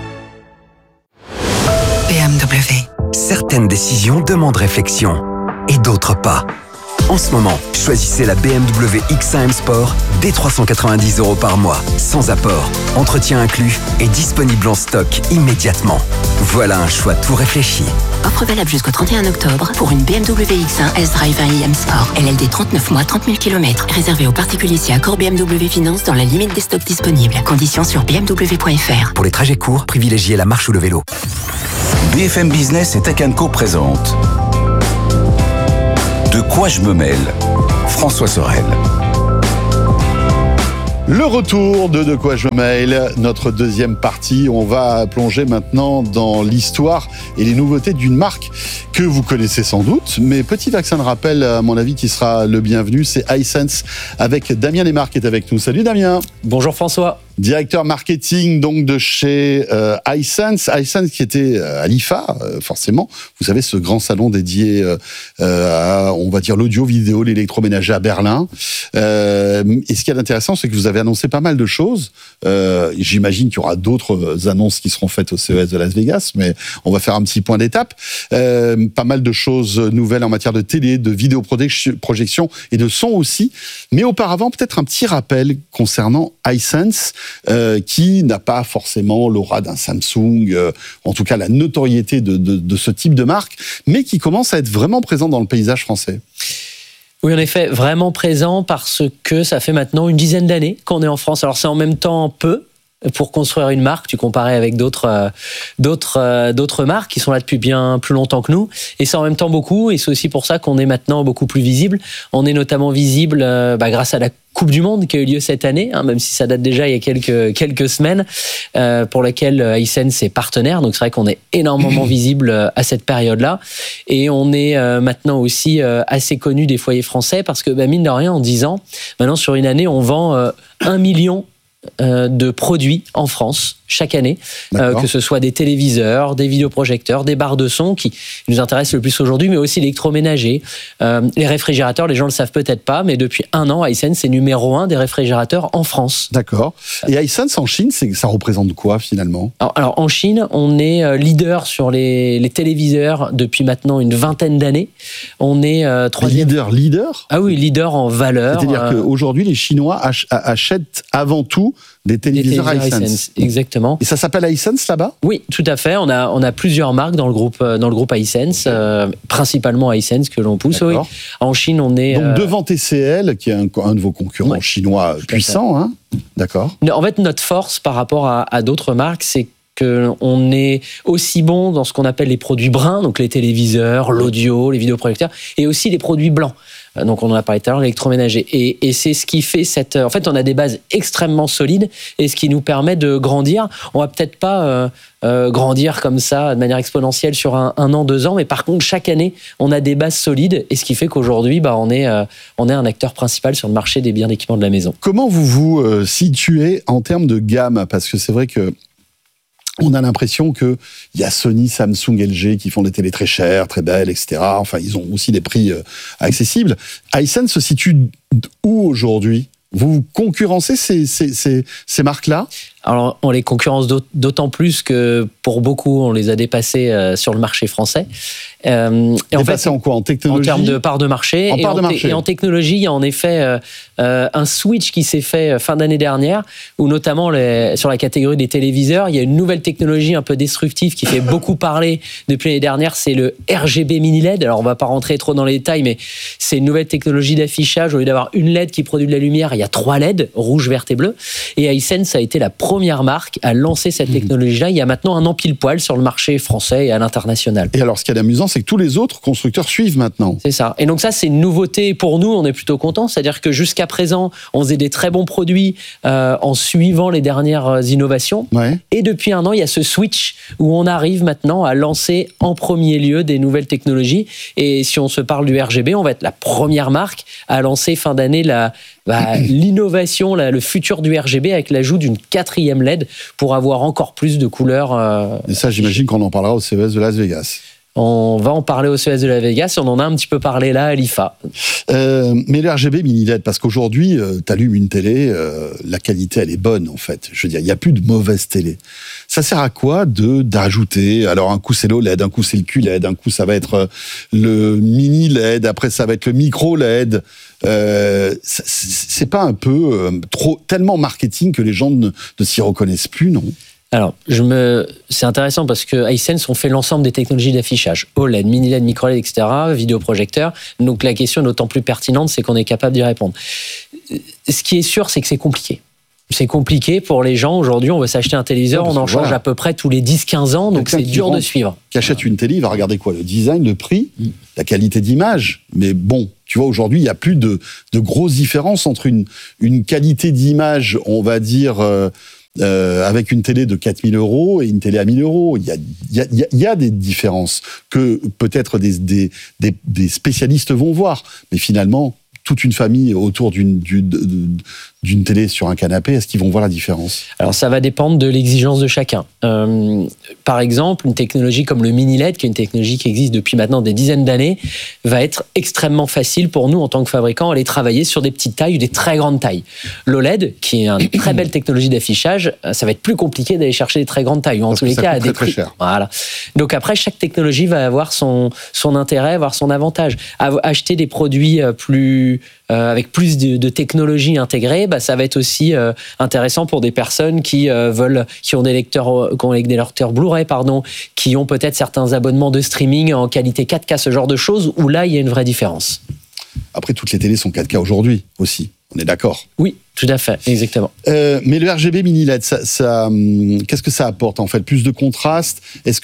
S7: BMW. Certaines décisions demandent réflexion et d'autres pas. En ce moment, choisissez la BMW X1 M Sport dès 390 € par mois, sans apport, entretien inclus et disponible en stock immédiatement. Voilà un choix tout réfléchi.
S8: Offre valable jusqu'au 31 octobre pour une BMW X1 S-Drive 1 iM Sport. LLD 39 mois, 30 000 km. Réservé aux particuliers si accord BMW Finance dans la limite des stocks disponibles. Conditions sur bmw.fr.
S7: Pour les trajets courts, privilégiez la marche ou le vélo.
S4: BFM Business et Tech & Co présente De quoi je me mêle ? François Sorel.
S2: Le retour de quoi je me mêle, notre deuxième partie. On va plonger maintenant dans l'histoire et les nouveautés d'une marque que vous connaissez sans doute. Mais petit vaccin de rappel, à mon avis, qui sera le bienvenu, c'est iSense avec Damien Lemar qui est avec nous. Salut Damien.
S9: Bonjour François.
S2: Directeur marketing donc de chez iSense qui était à l'IFA, forcément. Vous savez, ce grand salon dédié à, on va dire, l'audio-vidéo, l'électroménager à Berlin. Et ce qui est intéressant, c'est que vous avez annoncé pas mal de choses. J'imagine qu'il y aura d'autres annonces qui seront faites au CES de Las Vegas, mais on va faire un petit point d'étape. Pas mal de choses nouvelles en matière de télé, de vidéoprojection et de son aussi. Mais auparavant, peut-être un petit rappel concernant iSense, qui n'a pas forcément l'aura d'un Samsung, en tout cas la notoriété de ce type de marque, mais qui commence à être vraiment présent dans le paysage français.
S9: Oui, en effet, vraiment présent parce que ça fait maintenant une dizaine d'années qu'on est en France. Alors c'est en même temps peu. Pour construire une marque, tu comparais avec d'autres marques qui sont là depuis bien plus longtemps que nous, et c'est en même temps beaucoup, et c'est aussi pour ça qu'on est maintenant beaucoup plus visible. On est notamment visible grâce à la Coupe du Monde qui a eu lieu cette année, même si ça date déjà il y a quelques semaines, pour laquelle iSense est partenaire. Donc c'est vrai qu'on est énormément visible à cette période-là, et on est maintenant aussi assez connu des foyers français parce que mine de rien, en 10 ans, maintenant sur une année, on vend 1 million de produits en France chaque année, que ce soit des téléviseurs, des vidéoprojecteurs, des barres de son qui nous intéressent le plus aujourd'hui, mais aussi l'électroménager, les réfrigérateurs. Les gens le savent peut-être pas, mais depuis 1 an, iSense est numéro 1 des réfrigérateurs en France.
S2: D'accord. Et iSense en Chine, ça représente quoi finalement ?
S9: Alors en Chine, on est leader sur les téléviseurs depuis maintenant une vingtaine d'années. On est troisième.
S2: Leader ?
S9: Ah oui, leader en valeur.
S2: C'est-à-dire qu'aujourd'hui, les Chinois achètent avant tout des téléviseurs iSense.
S9: Exactement.
S2: Et ça s'appelle iSense là-bas ?
S9: Oui, tout à fait. On a plusieurs marques dans le groupe iSense, principalement iSense que l'on pousse. Oui. En Chine, on est
S2: donc devant TCL, qui est un de vos concurrents chinois puissants. Hein. D'accord.
S9: En fait, notre force par rapport à d'autres marques, c'est qu'on est aussi bon dans ce qu'on appelle les produits bruns, donc les téléviseurs, l'audio, les vidéoprojecteurs, et aussi les produits blancs. Donc on en a parlé tout à l'heure, l'électroménager. Et c'est ce qui fait en fait, on a des bases extrêmement solides et ce qui nous permet de grandir. On va peut-être pas grandir comme ça de manière exponentielle sur un an, 2 ans, mais par contre, chaque année, on a des bases solides et ce qui fait qu'aujourd'hui, on est un acteur principal sur le marché des biens d'équipement de la maison.
S2: Comment vous vous situez en termes de gamme ? Parce que c'est vrai que on a l'impression qu'il y a Sony, Samsung, LG qui font des télés très chères, très belles, etc. Enfin, ils ont aussi des prix accessibles. iSense se situe où aujourd'hui ? Vous concurrencez ces marques-là ?
S9: Alors, on les concurrence d'autant plus que pour beaucoup, on les a dépassés sur le marché français.
S2: Dépassés en quoi ? En technologie ?
S9: En termes de part de marché. Et en technologie, il y a en effet un switch qui s'est fait fin d'année dernière, où notamment sur la catégorie des téléviseurs, il y a une nouvelle technologie un peu destructive qui fait beaucoup parler depuis l'année dernière, c'est le RGB mini LED. Alors, on ne va pas rentrer trop dans les détails, mais c'est une nouvelle technologie d'affichage. Au lieu d'avoir une LED qui produit de la lumière, il il y a 3 LED, rouge, vert et bleu. Et Hisense a été la première marque à lancer cette technologie-là il y a maintenant un an pile poil sur le marché français et à l'international.
S2: Et alors, ce qui est amusant, c'est que tous les autres constructeurs suivent maintenant.
S9: C'est ça. Et donc ça, c'est une nouveauté pour nous. On est plutôt contents. C'est-à-dire que jusqu'à présent, on faisait des très bons produits en suivant les dernières innovations.
S2: Ouais.
S9: Et depuis un an, il y a ce switch où on arrive maintenant à lancer en premier lieu des nouvelles technologies. Et si on se parle du RGB, on va être la première marque à lancer fin d'année l'innovation, le futur du RGB avec l'ajout d'une 4e LED pour avoir encore plus de couleurs.
S2: Et ça, j'imagine qu'on en parlera au CES de Las Vegas.
S9: On va en parler au CES de Las Vegas et on en a un petit peu parlé là à l'IFA.
S2: Mais le RGB mini LED, parce qu'aujourd'hui, tu allumes une télé, la qualité, elle est bonne en fait. Je veux dire, il n'y a plus de mauvaise télé. Ça sert à quoi d'ajouter? Alors un coup c'est l'OLED, un coup c'est le QLED, un coup ça va être le mini LED, après ça va être le micro LED. C'est pas un peu tellement marketing que les gens ne s'y reconnaissent plus, non?
S9: Alors, c'est intéressant parce que Hisense, on fait l'ensemble des technologies d'affichage. OLED, mini-LED, micro-LED, etc., vidéoprojecteur. Donc, la question est d'autant plus pertinente, c'est qu'on est capable d'y répondre. Ce qui est sûr, c'est que c'est compliqué. C'est compliqué pour les gens. Aujourd'hui, on veut s'acheter un téléviseur, on en change à peu près tous les 10-15 ans, donc c'est dur de suivre.
S2: Qui achète une télé, il va regarder quoi? Le design, le prix, la qualité d'image. Mais bon, tu vois, aujourd'hui, il n'y a plus de grosses différences entre une qualité d'image, on va dire... avec une télé de 4 000 € et une télé à 1 000 €. Il y a des différences que peut-être des spécialistes vont voir. Mais finalement, toute une famille autour d'une télé sur un canapé, est-ce qu'ils vont voir la différence?
S9: Alors ça va dépendre de l'exigence de chacun. Par exemple, une technologie comme le mini LED, qui est une technologie qui existe depuis maintenant des dizaines d'années, va être extrêmement facile pour nous en tant que fabricants à aller travailler sur des petites tailles ou des très grandes tailles. L'OLED, qui est une très belle technologie d'affichage, ça va être plus compliqué d'aller chercher des très grandes tailles, ou en tous les cas à des prix. Très cher. Voilà. Donc après, chaque technologie va avoir son intérêt, avoir son avantage. Acheter des produits avec plus de technologies intégrées, ça va être aussi intéressant pour des personnes qui ont des lecteurs Blu-ray, qui ont peut-être certains abonnements de streaming en qualité 4K, ce genre de choses, où là, il y a une vraie différence.
S2: Après, toutes les télés sont 4K aujourd'hui aussi, on est d'accord?
S9: Oui, tout à fait, exactement.
S2: Mais le RGB mini LED, qu'est-ce que ça apporte en fait? Plus de contraste? Est-ce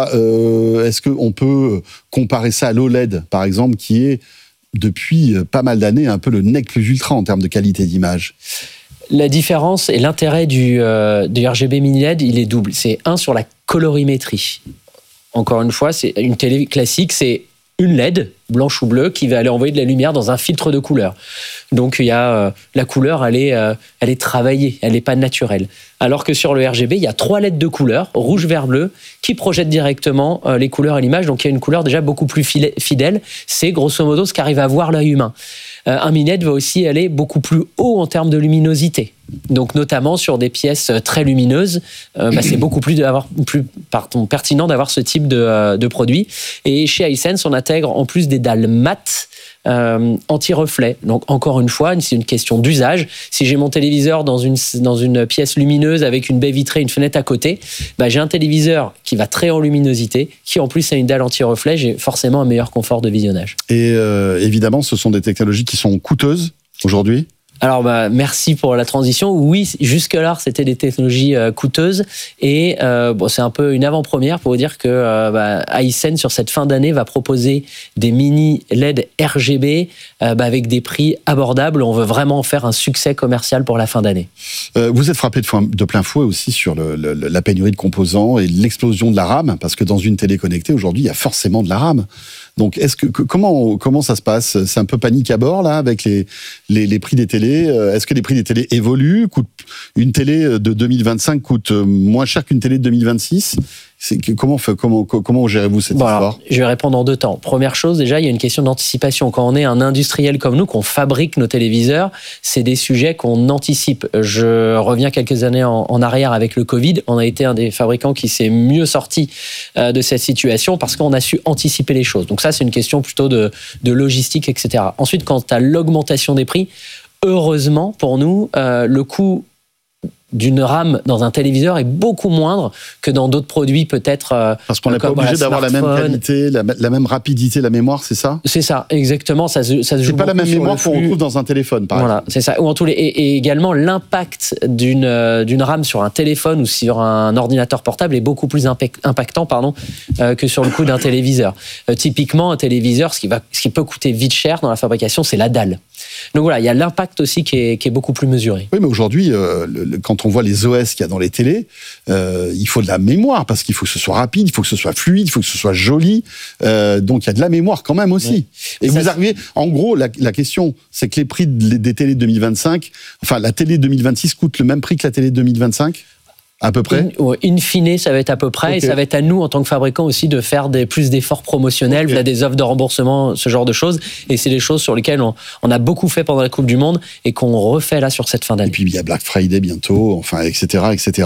S2: qu'on peut comparer ça à l'OLED, par exemple, qui est depuis pas mal d'années un peu le nec plus ultra en termes de qualité d'image?
S9: La différence et l'intérêt du RGB mini LED, il est double. C'est sur la colorimétrie. Encore une fois, c'est une télé classique, c'est une LED, blanche ou bleue, qui va aller envoyer de la lumière dans un filtre de couleur. Donc il y a la couleur, elle est travaillée, elle n'est pas naturelle. Alors que sur le RGB, il y a 3 LED de couleur, rouge, vert, bleu, qui projettent directement les couleurs à l'image. Donc il y a une couleur déjà beaucoup plus fidèle. C'est grosso modo ce qu'arrive à voir l'œil humain. Un mini LED va aussi aller beaucoup plus haut en termes de luminosité. Donc notamment sur des pièces très lumineuses, c'est beaucoup plus pertinent d'avoir ce type de produit. Et chez Hisense, on intègre en plus des dalles mat anti-reflet. Donc encore une fois, c'est une question d'usage. Si j'ai mon téléviseur dans une pièce lumineuse avec une baie vitrée, une fenêtre à côté, j'ai un téléviseur qui va très en luminosité, qui en plus a une dalle anti-reflet, j'ai forcément un meilleur confort de visionnage.
S2: Et évidemment, ce sont des technologies qui sont coûteuses aujourd'hui?
S9: Alors, merci pour la transition. Oui, jusque-là, c'était des technologies coûteuses. Et c'est un peu une avant-première pour vous dire que Hisense, sur cette fin d'année, va proposer des mini LED RGB avec des prix abordables. On veut vraiment faire un succès commercial pour la fin d'année.
S2: Vous êtes frappé de plein fouet aussi sur la pénurie de composants et l'explosion de la RAM, parce que dans une télé connectée, aujourd'hui, il y a forcément de la RAM. Donc, comment ça se passe? C'est un peu panique à bord, là, avec les prix des télés. Est-ce que les prix des télés évoluent? Une télé de 2025 coûte moins cher qu'une télé de 2026? Comment gérez-vous cette histoire?
S9: Je vais répondre en 2 temps. Première chose, déjà, il y a une question d'anticipation. Quand on est un industriel comme nous, qu'on fabrique nos téléviseurs, c'est des sujets qu'on anticipe. Je reviens quelques années en arrière avec le Covid. On a été un des fabricants qui s'est mieux sorti de cette situation parce qu'on a su anticiper les choses. Donc ça, c'est une question plutôt de logistique, etc. Ensuite, quant à l'augmentation des prix, heureusement pour nous, le coût d'une RAM dans un téléviseur est beaucoup moindre que dans d'autres produits peut-être.
S2: Parce qu'on n'est pas obligé d'avoir la même qualité, la même rapidité, la mémoire, c'est ça ?
S9: C'est ça, exactement. Ça se joue.
S2: C'est pas la même mémoire qu'on retrouve dans un téléphone, par exemple.
S9: C'est ça. Ou en tous les et également l'impact d'une RAM sur un téléphone ou sur un ordinateur portable est beaucoup plus impactant, que sur le coût d'un téléviseur. Typiquement, un téléviseur, ce qui peut coûter vite cher dans la fabrication, c'est la dalle. Donc voilà, il y a l'impact aussi qui est beaucoup plus mesuré.
S2: Oui, mais aujourd'hui, quand on voit les OS qu'il y a dans les télés, il faut de la mémoire parce qu'il faut que ce soit rapide, il faut que ce soit fluide, il faut que ce soit joli. Donc il y a de la mémoire quand même aussi. Oui. Et vous arrivez, en gros, la question, c'est que les prix des télés 2025, enfin la télé 2026 coûte le même prix que la télé 2025 ? À peu près.
S9: In fine, ça va être à peu près. Okay. Et ça va être à nous, en tant que fabricants aussi, de faire plus d'efforts promotionnels, via des offres de remboursement, ce genre de choses. Et c'est des choses sur lesquelles on a beaucoup fait pendant la Coupe du Monde et qu'on refait là sur cette fin d'année.
S2: Et puis il y a Black Friday bientôt, enfin, etc., etc.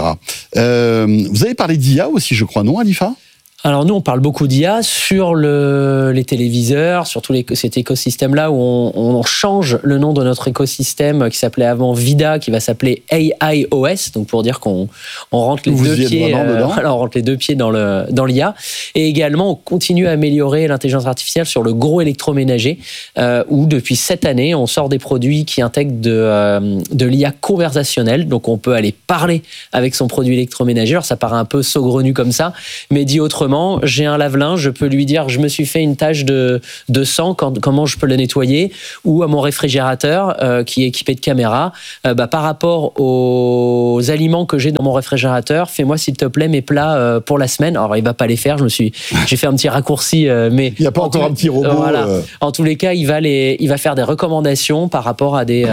S2: Vous avez parlé d'IA aussi, je crois, non, Alifa ?
S9: Alors nous, on parle beaucoup d'IA sur les téléviseurs, sur tout cet écosystème-là où on change le nom de notre écosystème qui s'appelait avant VIDA, qui va s'appeler AIOS, donc pour dire qu'on rentre les deux pieds, on rentre les deux pieds dans l'IA. Et également, on continue à améliorer l'intelligence artificielle sur le gros électroménager, où depuis cette année, on sort des produits qui intègrent de l'IA conversationnelle, donc on peut aller parler avec son produit électroménager. Alors ça paraît un peu saugrenu comme ça, mais dit autrement, j'ai un lave-linge, je peux lui dire je me suis fait une tache de sang, comment je peux le nettoyer, ou à mon réfrigérateur qui est équipé de caméras, par rapport aux aliments que j'ai dans mon réfrigérateur, fais-moi s'il te plaît mes plats pour la semaine. Alors il va pas les faire, j'ai fait un petit raccourci, mais
S2: il n'y a pas encore un petit robot.
S9: Voilà. En tous les cas, il va faire des recommandations par rapport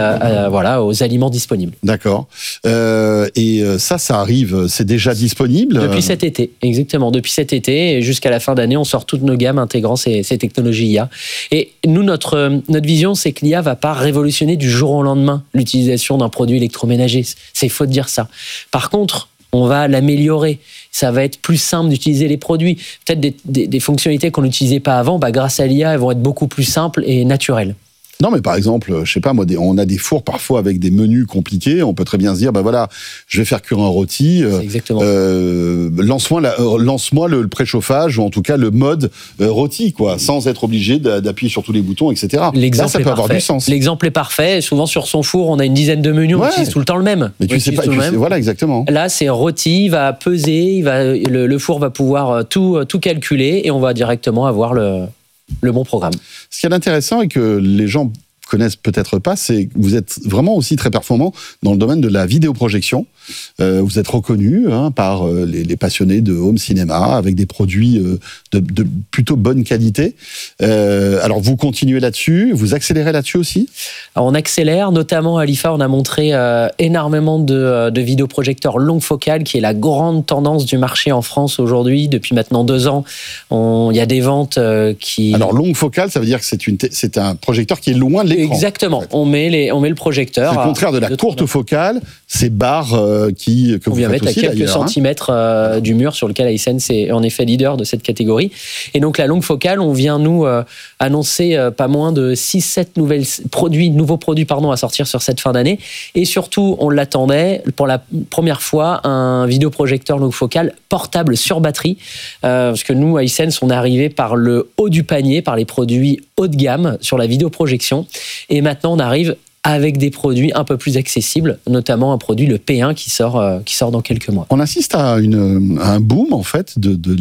S9: à aux aliments disponibles.
S2: D'accord. Et ça arrive, c'est déjà disponible
S9: depuis cet été, exactement, depuis cet été. Et jusqu'à la fin d'année, on sort toutes nos gammes intégrant ces technologies IA. Et nous, notre vision, c'est que l'IA va pas révolutionner du jour au lendemain l'utilisation d'un produit électroménager. C'est faux de dire ça. Par contre, on va l'améliorer. Ça va être plus simple d'utiliser les produits. Peut-être des fonctionnalités qu'on n'utilisait pas avant, grâce à l'IA, elles vont être beaucoup plus simples et naturelles.
S2: Non, mais par exemple, je sais pas, moi, on a des fours parfois avec des menus compliqués. On peut très bien se dire, voilà, je vais faire cuire un rôti.
S9: Exactement.
S2: Lance-moi le préchauffage ou en tout cas le mode rôti, quoi, sans être obligé d'appuyer sur tous les boutons, etc.
S9: L'exemple
S2: là, ça peut avoir du sens.
S9: L'exemple est parfait. Souvent sur son four, on a une dizaine de menus, on utilise tout le temps le même.
S2: Mais tu sais pas, voilà, exactement.
S9: Là, c'est rôti, il va peser, le four va pouvoir tout calculer et on va directement avoir le bon programme.
S2: Ce qui est intéressant et que les gens connaissent peut-être pas, c'est que vous êtes vraiment aussi très performant dans le domaine de la vidéoprojection. Vous êtes reconnu par les passionnés de home cinéma avec des produits de plutôt bonne qualité. Alors vous continuez là-dessus, vous accélérez là-dessus aussi ?
S9: Alors on accélère, notamment à l'IFA, on a montré énormément de vidéoprojecteurs longue focale, qui est la grande tendance du marché en France aujourd'hui. Depuis maintenant 2 ans, il y a des ventes qui...
S2: Alors longue focale, ça veut dire que c'est un projecteur qui est loin de l'écran.
S9: Exactement, en fait. On met le projecteur.
S2: C'est le contraire de la courte focale, ces barres que vous faites aussi,
S9: à quelques centimètres du mur sur lequel Hisense est en effet leader de cette catégorie. Et donc la longue focale, on vient nous annoncer pas moins de 6-7 nouveaux produits à sortir sur cette fin d'année. Et surtout, on l'attendait pour la première fois, un vidéoprojecteur longue focale portable sur batterie. Parce que nous, à Hisense, on est arrivé par le haut du panier, par les produits haut de gamme sur la vidéoprojection. Et maintenant, on arrive avec des produits un peu plus accessibles, notamment un produit, le P1, qui sort dans quelques mois.
S2: On assiste à un boom, en fait,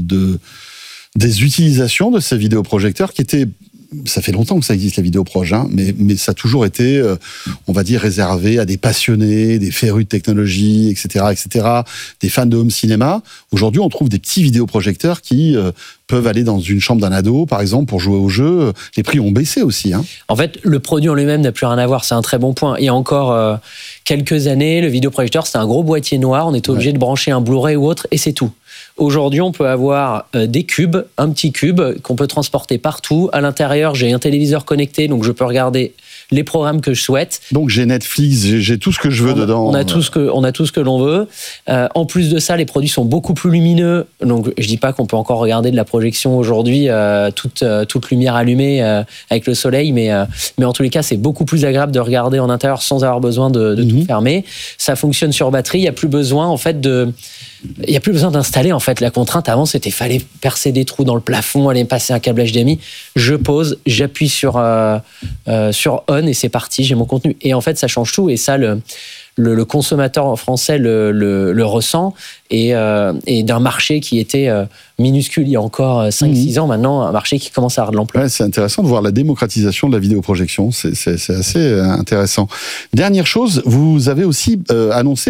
S2: des utilisations de ces vidéoprojecteurs qui étaient... Ça fait longtemps que ça existe, la vidéoproje, mais ça a toujours été, on va dire, réservé à des passionnés, des férus de technologie, etc., des fans de home cinéma. Aujourd'hui, on trouve des petits vidéoprojecteurs qui peuvent aller dans une chambre d'un ado, par exemple, pour jouer au jeu. Les prix ont baissé aussi.
S9: En fait, le produit en lui-même n'a plus rien à voir. C'est un très bon point. Il y a encore quelques années, le vidéoprojecteur, c'était un gros boîtier noir. On était obligé de brancher un Blu-ray ou autre, et c'est tout. Aujourd'hui, on peut avoir des cubes, un petit cube qu'on peut transporter partout. À l'intérieur, j'ai un téléviseur connecté, donc je peux regarder les programmes que je souhaite.
S2: Donc j'ai Netflix, j'ai tout ce que je veux dedans.
S9: On a tout ce que l'on veut. En plus de ça, les produits sont beaucoup plus lumineux. Donc je dis pas qu'on peut encore regarder de la projection aujourd'hui toute lumière allumée avec le soleil, mais en tous les cas, c'est beaucoup plus agréable de regarder en intérieur sans avoir besoin de tout fermer. Ça fonctionne sur batterie. Il y a plus besoin en fait d'installer en fait la contrainte. Avant, c'était fallait percer des trous dans le plafond, aller passer un câble HDMI. Je pose, j'appuie sur on et c'est parti. J'ai mon contenu. Et en fait, ça change tout. Et ça, le consommateur français le ressent et d'un marché qui était minuscule il y a encore 5-6 ans, maintenant un marché qui commence à avoir de l'ampleur.
S2: Ouais, c'est intéressant de voir la démocratisation de la vidéoprojection, c'est assez intéressant. Dernière chose, vous avez aussi annoncé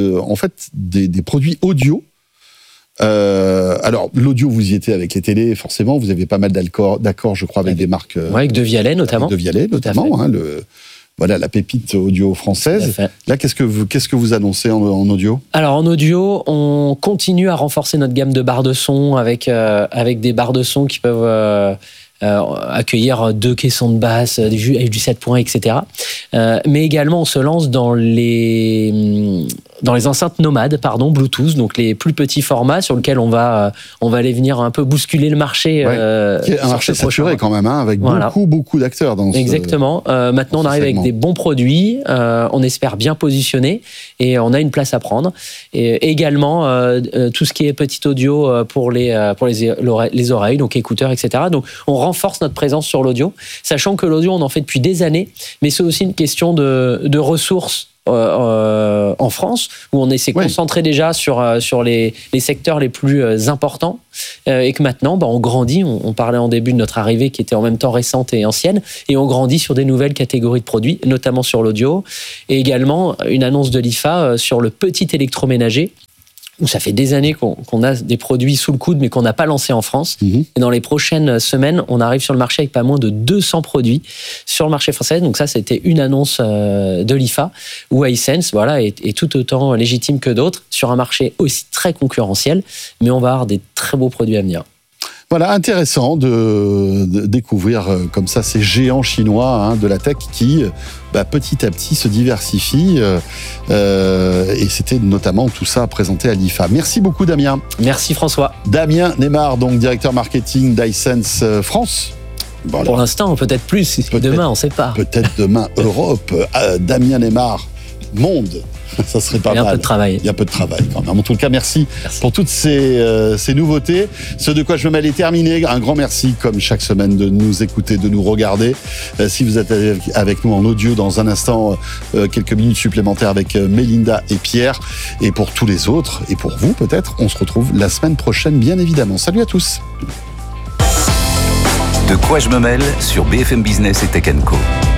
S2: des produits audio. Alors l'audio, vous y étiez avec les télés, forcément, vous avez pas mal d'accords, je crois, avec des marques.
S9: Avec De Vialet notamment.
S2: Avec De Vialet notamment, hein, voilà, la pépite audio française. Là, qu'est-ce que vous annoncez en audio ? Alors, en audio, on continue à renforcer notre gamme de barres de son avec des barres de son qui peuvent accueillir 2 caissons de basse, du 7 points, etc. Mais également, on se lance dans les enceintes nomades, Bluetooth, donc les plus petits formats sur lesquels on va aller venir un peu bousculer le marché. Un marché saturé quand même, hein, avec beaucoup d'acteurs dans
S9: Exactement. Maintenant, on arrive avec des bons produits, on espère bien positionnés et on a une place à prendre. Et également, tout ce qui est petit audio pour les oreilles, donc écouteurs, etc. Donc, on renforce notre présence sur l'audio, sachant que l'audio, on en fait depuis des années, mais c'est aussi une question de ressources en France, où on s'est concentré déjà sur les secteurs les plus importants, et que maintenant, on grandit. On parlait en début de notre arrivée, qui était en même temps récente et ancienne, et on grandit sur des nouvelles catégories de produits, notamment sur l'audio, et également une annonce de l'IFA sur le petit électroménager, où ça fait des années qu'on a des produits sous le coude, mais qu'on n'a pas lancé en France. Et dans les prochaines semaines, on arrive sur le marché avec pas moins de 200 produits sur le marché français. Donc ça, c'était une annonce de l'IFA, où Hisense est tout autant légitime que d'autres, sur un marché aussi très concurrentiel, mais on va avoir des très beaux produits à venir.
S2: Voilà, intéressant de découvrir comme ça ces géants chinois de la tech qui, petit à petit, se diversifient. Et c'était notamment tout ça présenté à l'IFA. Merci beaucoup, Damien.
S9: Merci, François.
S2: Damien Neymar, donc directeur marketing d'Hisense France.
S9: Bon, pour l'instant, peut-être plus. Demain, on ne sait pas.
S2: Peut-être demain, Europe. Damien Neymar, monde. Ça serait pas mal.
S9: Il y a un peu de travail.
S2: Il y a un peu de travail quand même. En tout cas, merci. Pour toutes ces nouveautés. Ce de quoi je me mêle est terminé. Un grand merci, comme chaque semaine, de nous écouter, de nous regarder. Si vous êtes avec nous en audio, dans un instant, quelques minutes supplémentaires avec Mélinda et Pierre. Et pour tous les autres, et pour vous peut-être, on se retrouve la semaine prochaine, bien évidemment. Salut à tous.
S4: De quoi je me mêle sur BFM Business et Tech & Co.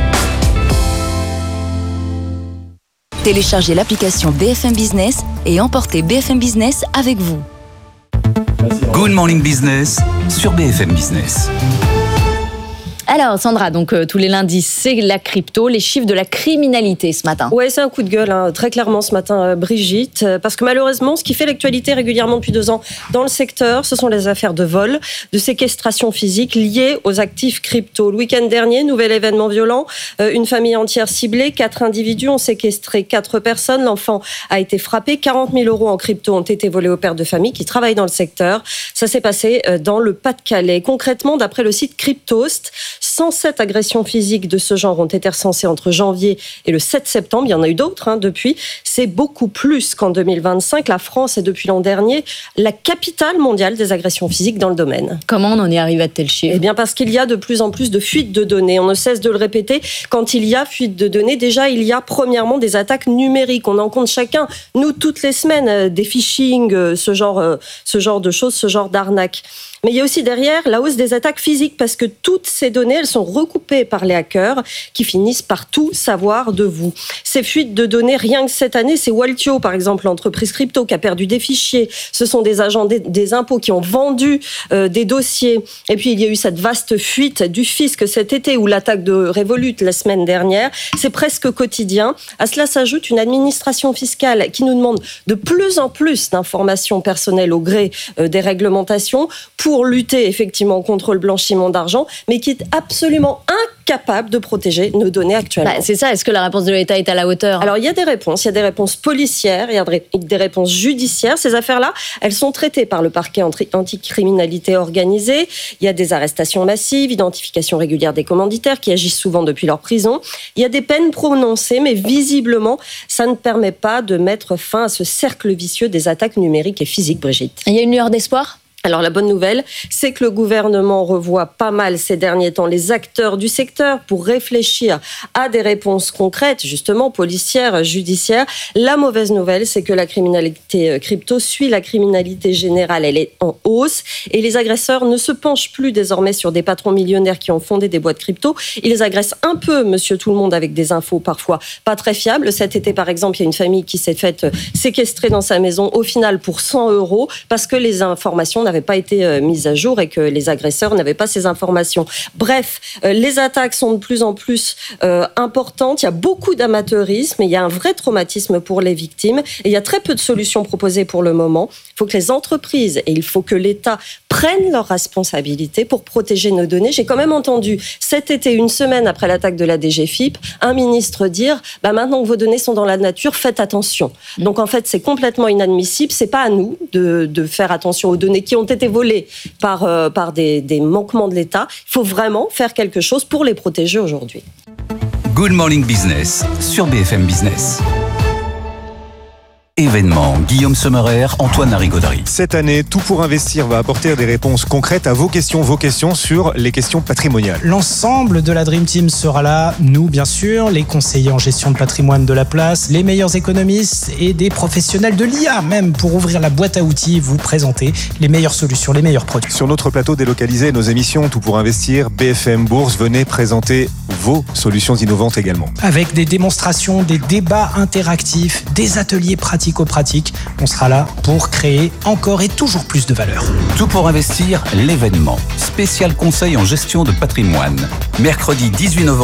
S10: Téléchargez l'application BFM Business et emportez BFM Business avec vous.
S4: Good Morning Business sur BFM Business.
S11: Alors Sandra, donc tous les lundis, c'est la crypto, les chiffres de la criminalité ce matin.
S12: Ouais, c'est un coup de gueule, très clairement ce matin, Brigitte, parce que malheureusement, ce qui fait l'actualité régulièrement depuis 2 ans dans le secteur, ce sont les affaires de vol, de séquestration physique liées aux actifs crypto. Le week-end dernier, nouvel événement violent, une famille entière ciblée, 4 individus ont séquestré 4 personnes, l'enfant a été frappé, 40 000 € en crypto ont été volés au père de famille qui travaille dans le secteur. Ça s'est passé dans le Pas-de-Calais. Concrètement, d'après le site Cryptost, 107 agressions physiques de ce genre ont été recensées entre janvier et le 7 septembre. Il y en a eu d'autres depuis. C'est beaucoup plus qu'en 2025. La France est depuis l'an dernier la capitale mondiale des agressions physiques dans le domaine.
S11: Comment on en est arrivé à tel chiffre ?
S12: Eh bien parce qu'il y a de plus en plus de fuites de données. On ne cesse de le répéter. Quand il y a fuite de données, déjà il y a premièrement des attaques numériques. On en compte chacun, nous toutes les semaines, des phishing, ce genre de choses, ce genre d'arnaques. Mais il y a aussi derrière la hausse des attaques physiques parce que toutes ces données, elles sont recoupées par les hackers qui finissent par tout savoir de vous. Ces fuites de données, rien que cette année, c'est Waltio, par exemple, l'entreprise crypto qui a perdu des fichiers. Ce sont des agents des impôts qui ont vendu des dossiers. Et puis, il y a eu cette vaste fuite du fisc cet été ou l'attaque de Revolut la semaine dernière. C'est presque quotidien. À cela s'ajoute une administration fiscale qui nous demande de plus en plus d'informations personnelles au gré des réglementations pour pour lutter effectivement contre le blanchiment d'argent, mais qui est absolument incapable de protéger nos données actuellement.
S11: C'est ça, est-ce que la réponse de l'État est à la hauteur ?
S12: Alors il y a des réponses policières, il y a des réponses judiciaires. Ces affaires-là, elles sont traitées par le parquet anticriminalité organisée. Il y a des arrestations massives, identification régulière des commanditaires qui agissent souvent depuis leur prison. Il y a des peines prononcées, mais visiblement, ça ne permet pas de mettre fin à ce cercle vicieux des attaques numériques et physiques, Brigitte.
S11: Il y a une lueur d'espoir ?
S12: Alors la bonne nouvelle, c'est que le gouvernement revoit pas mal ces derniers temps les acteurs du secteur pour réfléchir à des réponses concrètes, justement policières, judiciaires. La mauvaise nouvelle, c'est que la criminalité crypto suit la criminalité générale, elle est en hausse et les agresseurs ne se penchent plus désormais sur des patrons millionnaires qui ont fondé des boîtes crypto. Ils les agressent un peu, monsieur tout le monde, avec des infos parfois pas très fiables. Cet été, par exemple, il y a une famille qui s'est faite séquestrer dans sa maison, au final pour 100 € parce que les informations n'avaient pas été mises à jour et que les agresseurs n'avaient pas ces informations. Bref, les attaques sont de plus en plus importantes. Il y a beaucoup d'amateurisme et il y a un vrai traumatisme pour les victimes. Et il y a très peu de solutions proposées pour le moment. Il faut que les entreprises et il faut que l'État prennent leurs responsabilités pour protéger nos données. J'ai quand même entendu cet été, une semaine après l'attaque de la DGFiP, un ministre dire maintenant que vos données sont dans la nature, faites attention. Donc en fait, c'est complètement inadmissible. C'est pas à nous de faire attention aux données qui ont été volées par des manquements de l'État. Il faut vraiment faire quelque chose pour les protéger aujourd'hui.
S4: Good Morning Business sur BFM Business. Événement, Guillaume Sommerer, Antoine Larigauderie.
S5: Cette année, Tout pour investir va apporter des réponses concrètes à vos questions sur les questions patrimoniales.
S13: L'ensemble de la Dream Team sera là, nous bien sûr, les conseillers en gestion de patrimoine de la place, les meilleurs économistes et des professionnels de l'IA même pour ouvrir la boîte à outils et vous présenter les meilleures solutions, les meilleurs produits.
S5: Sur notre plateau délocalisé, nos émissions Tout pour investir, BFM Bourse, venez présenter vos solutions innovantes également.
S13: Avec des démonstrations, des débats interactifs, des ateliers pratiques, on sera là pour créer encore et toujours plus de valeur.
S4: Tout pour investir, l'événement. Spécial conseil en gestion de patrimoine. Mercredi 18 novembre.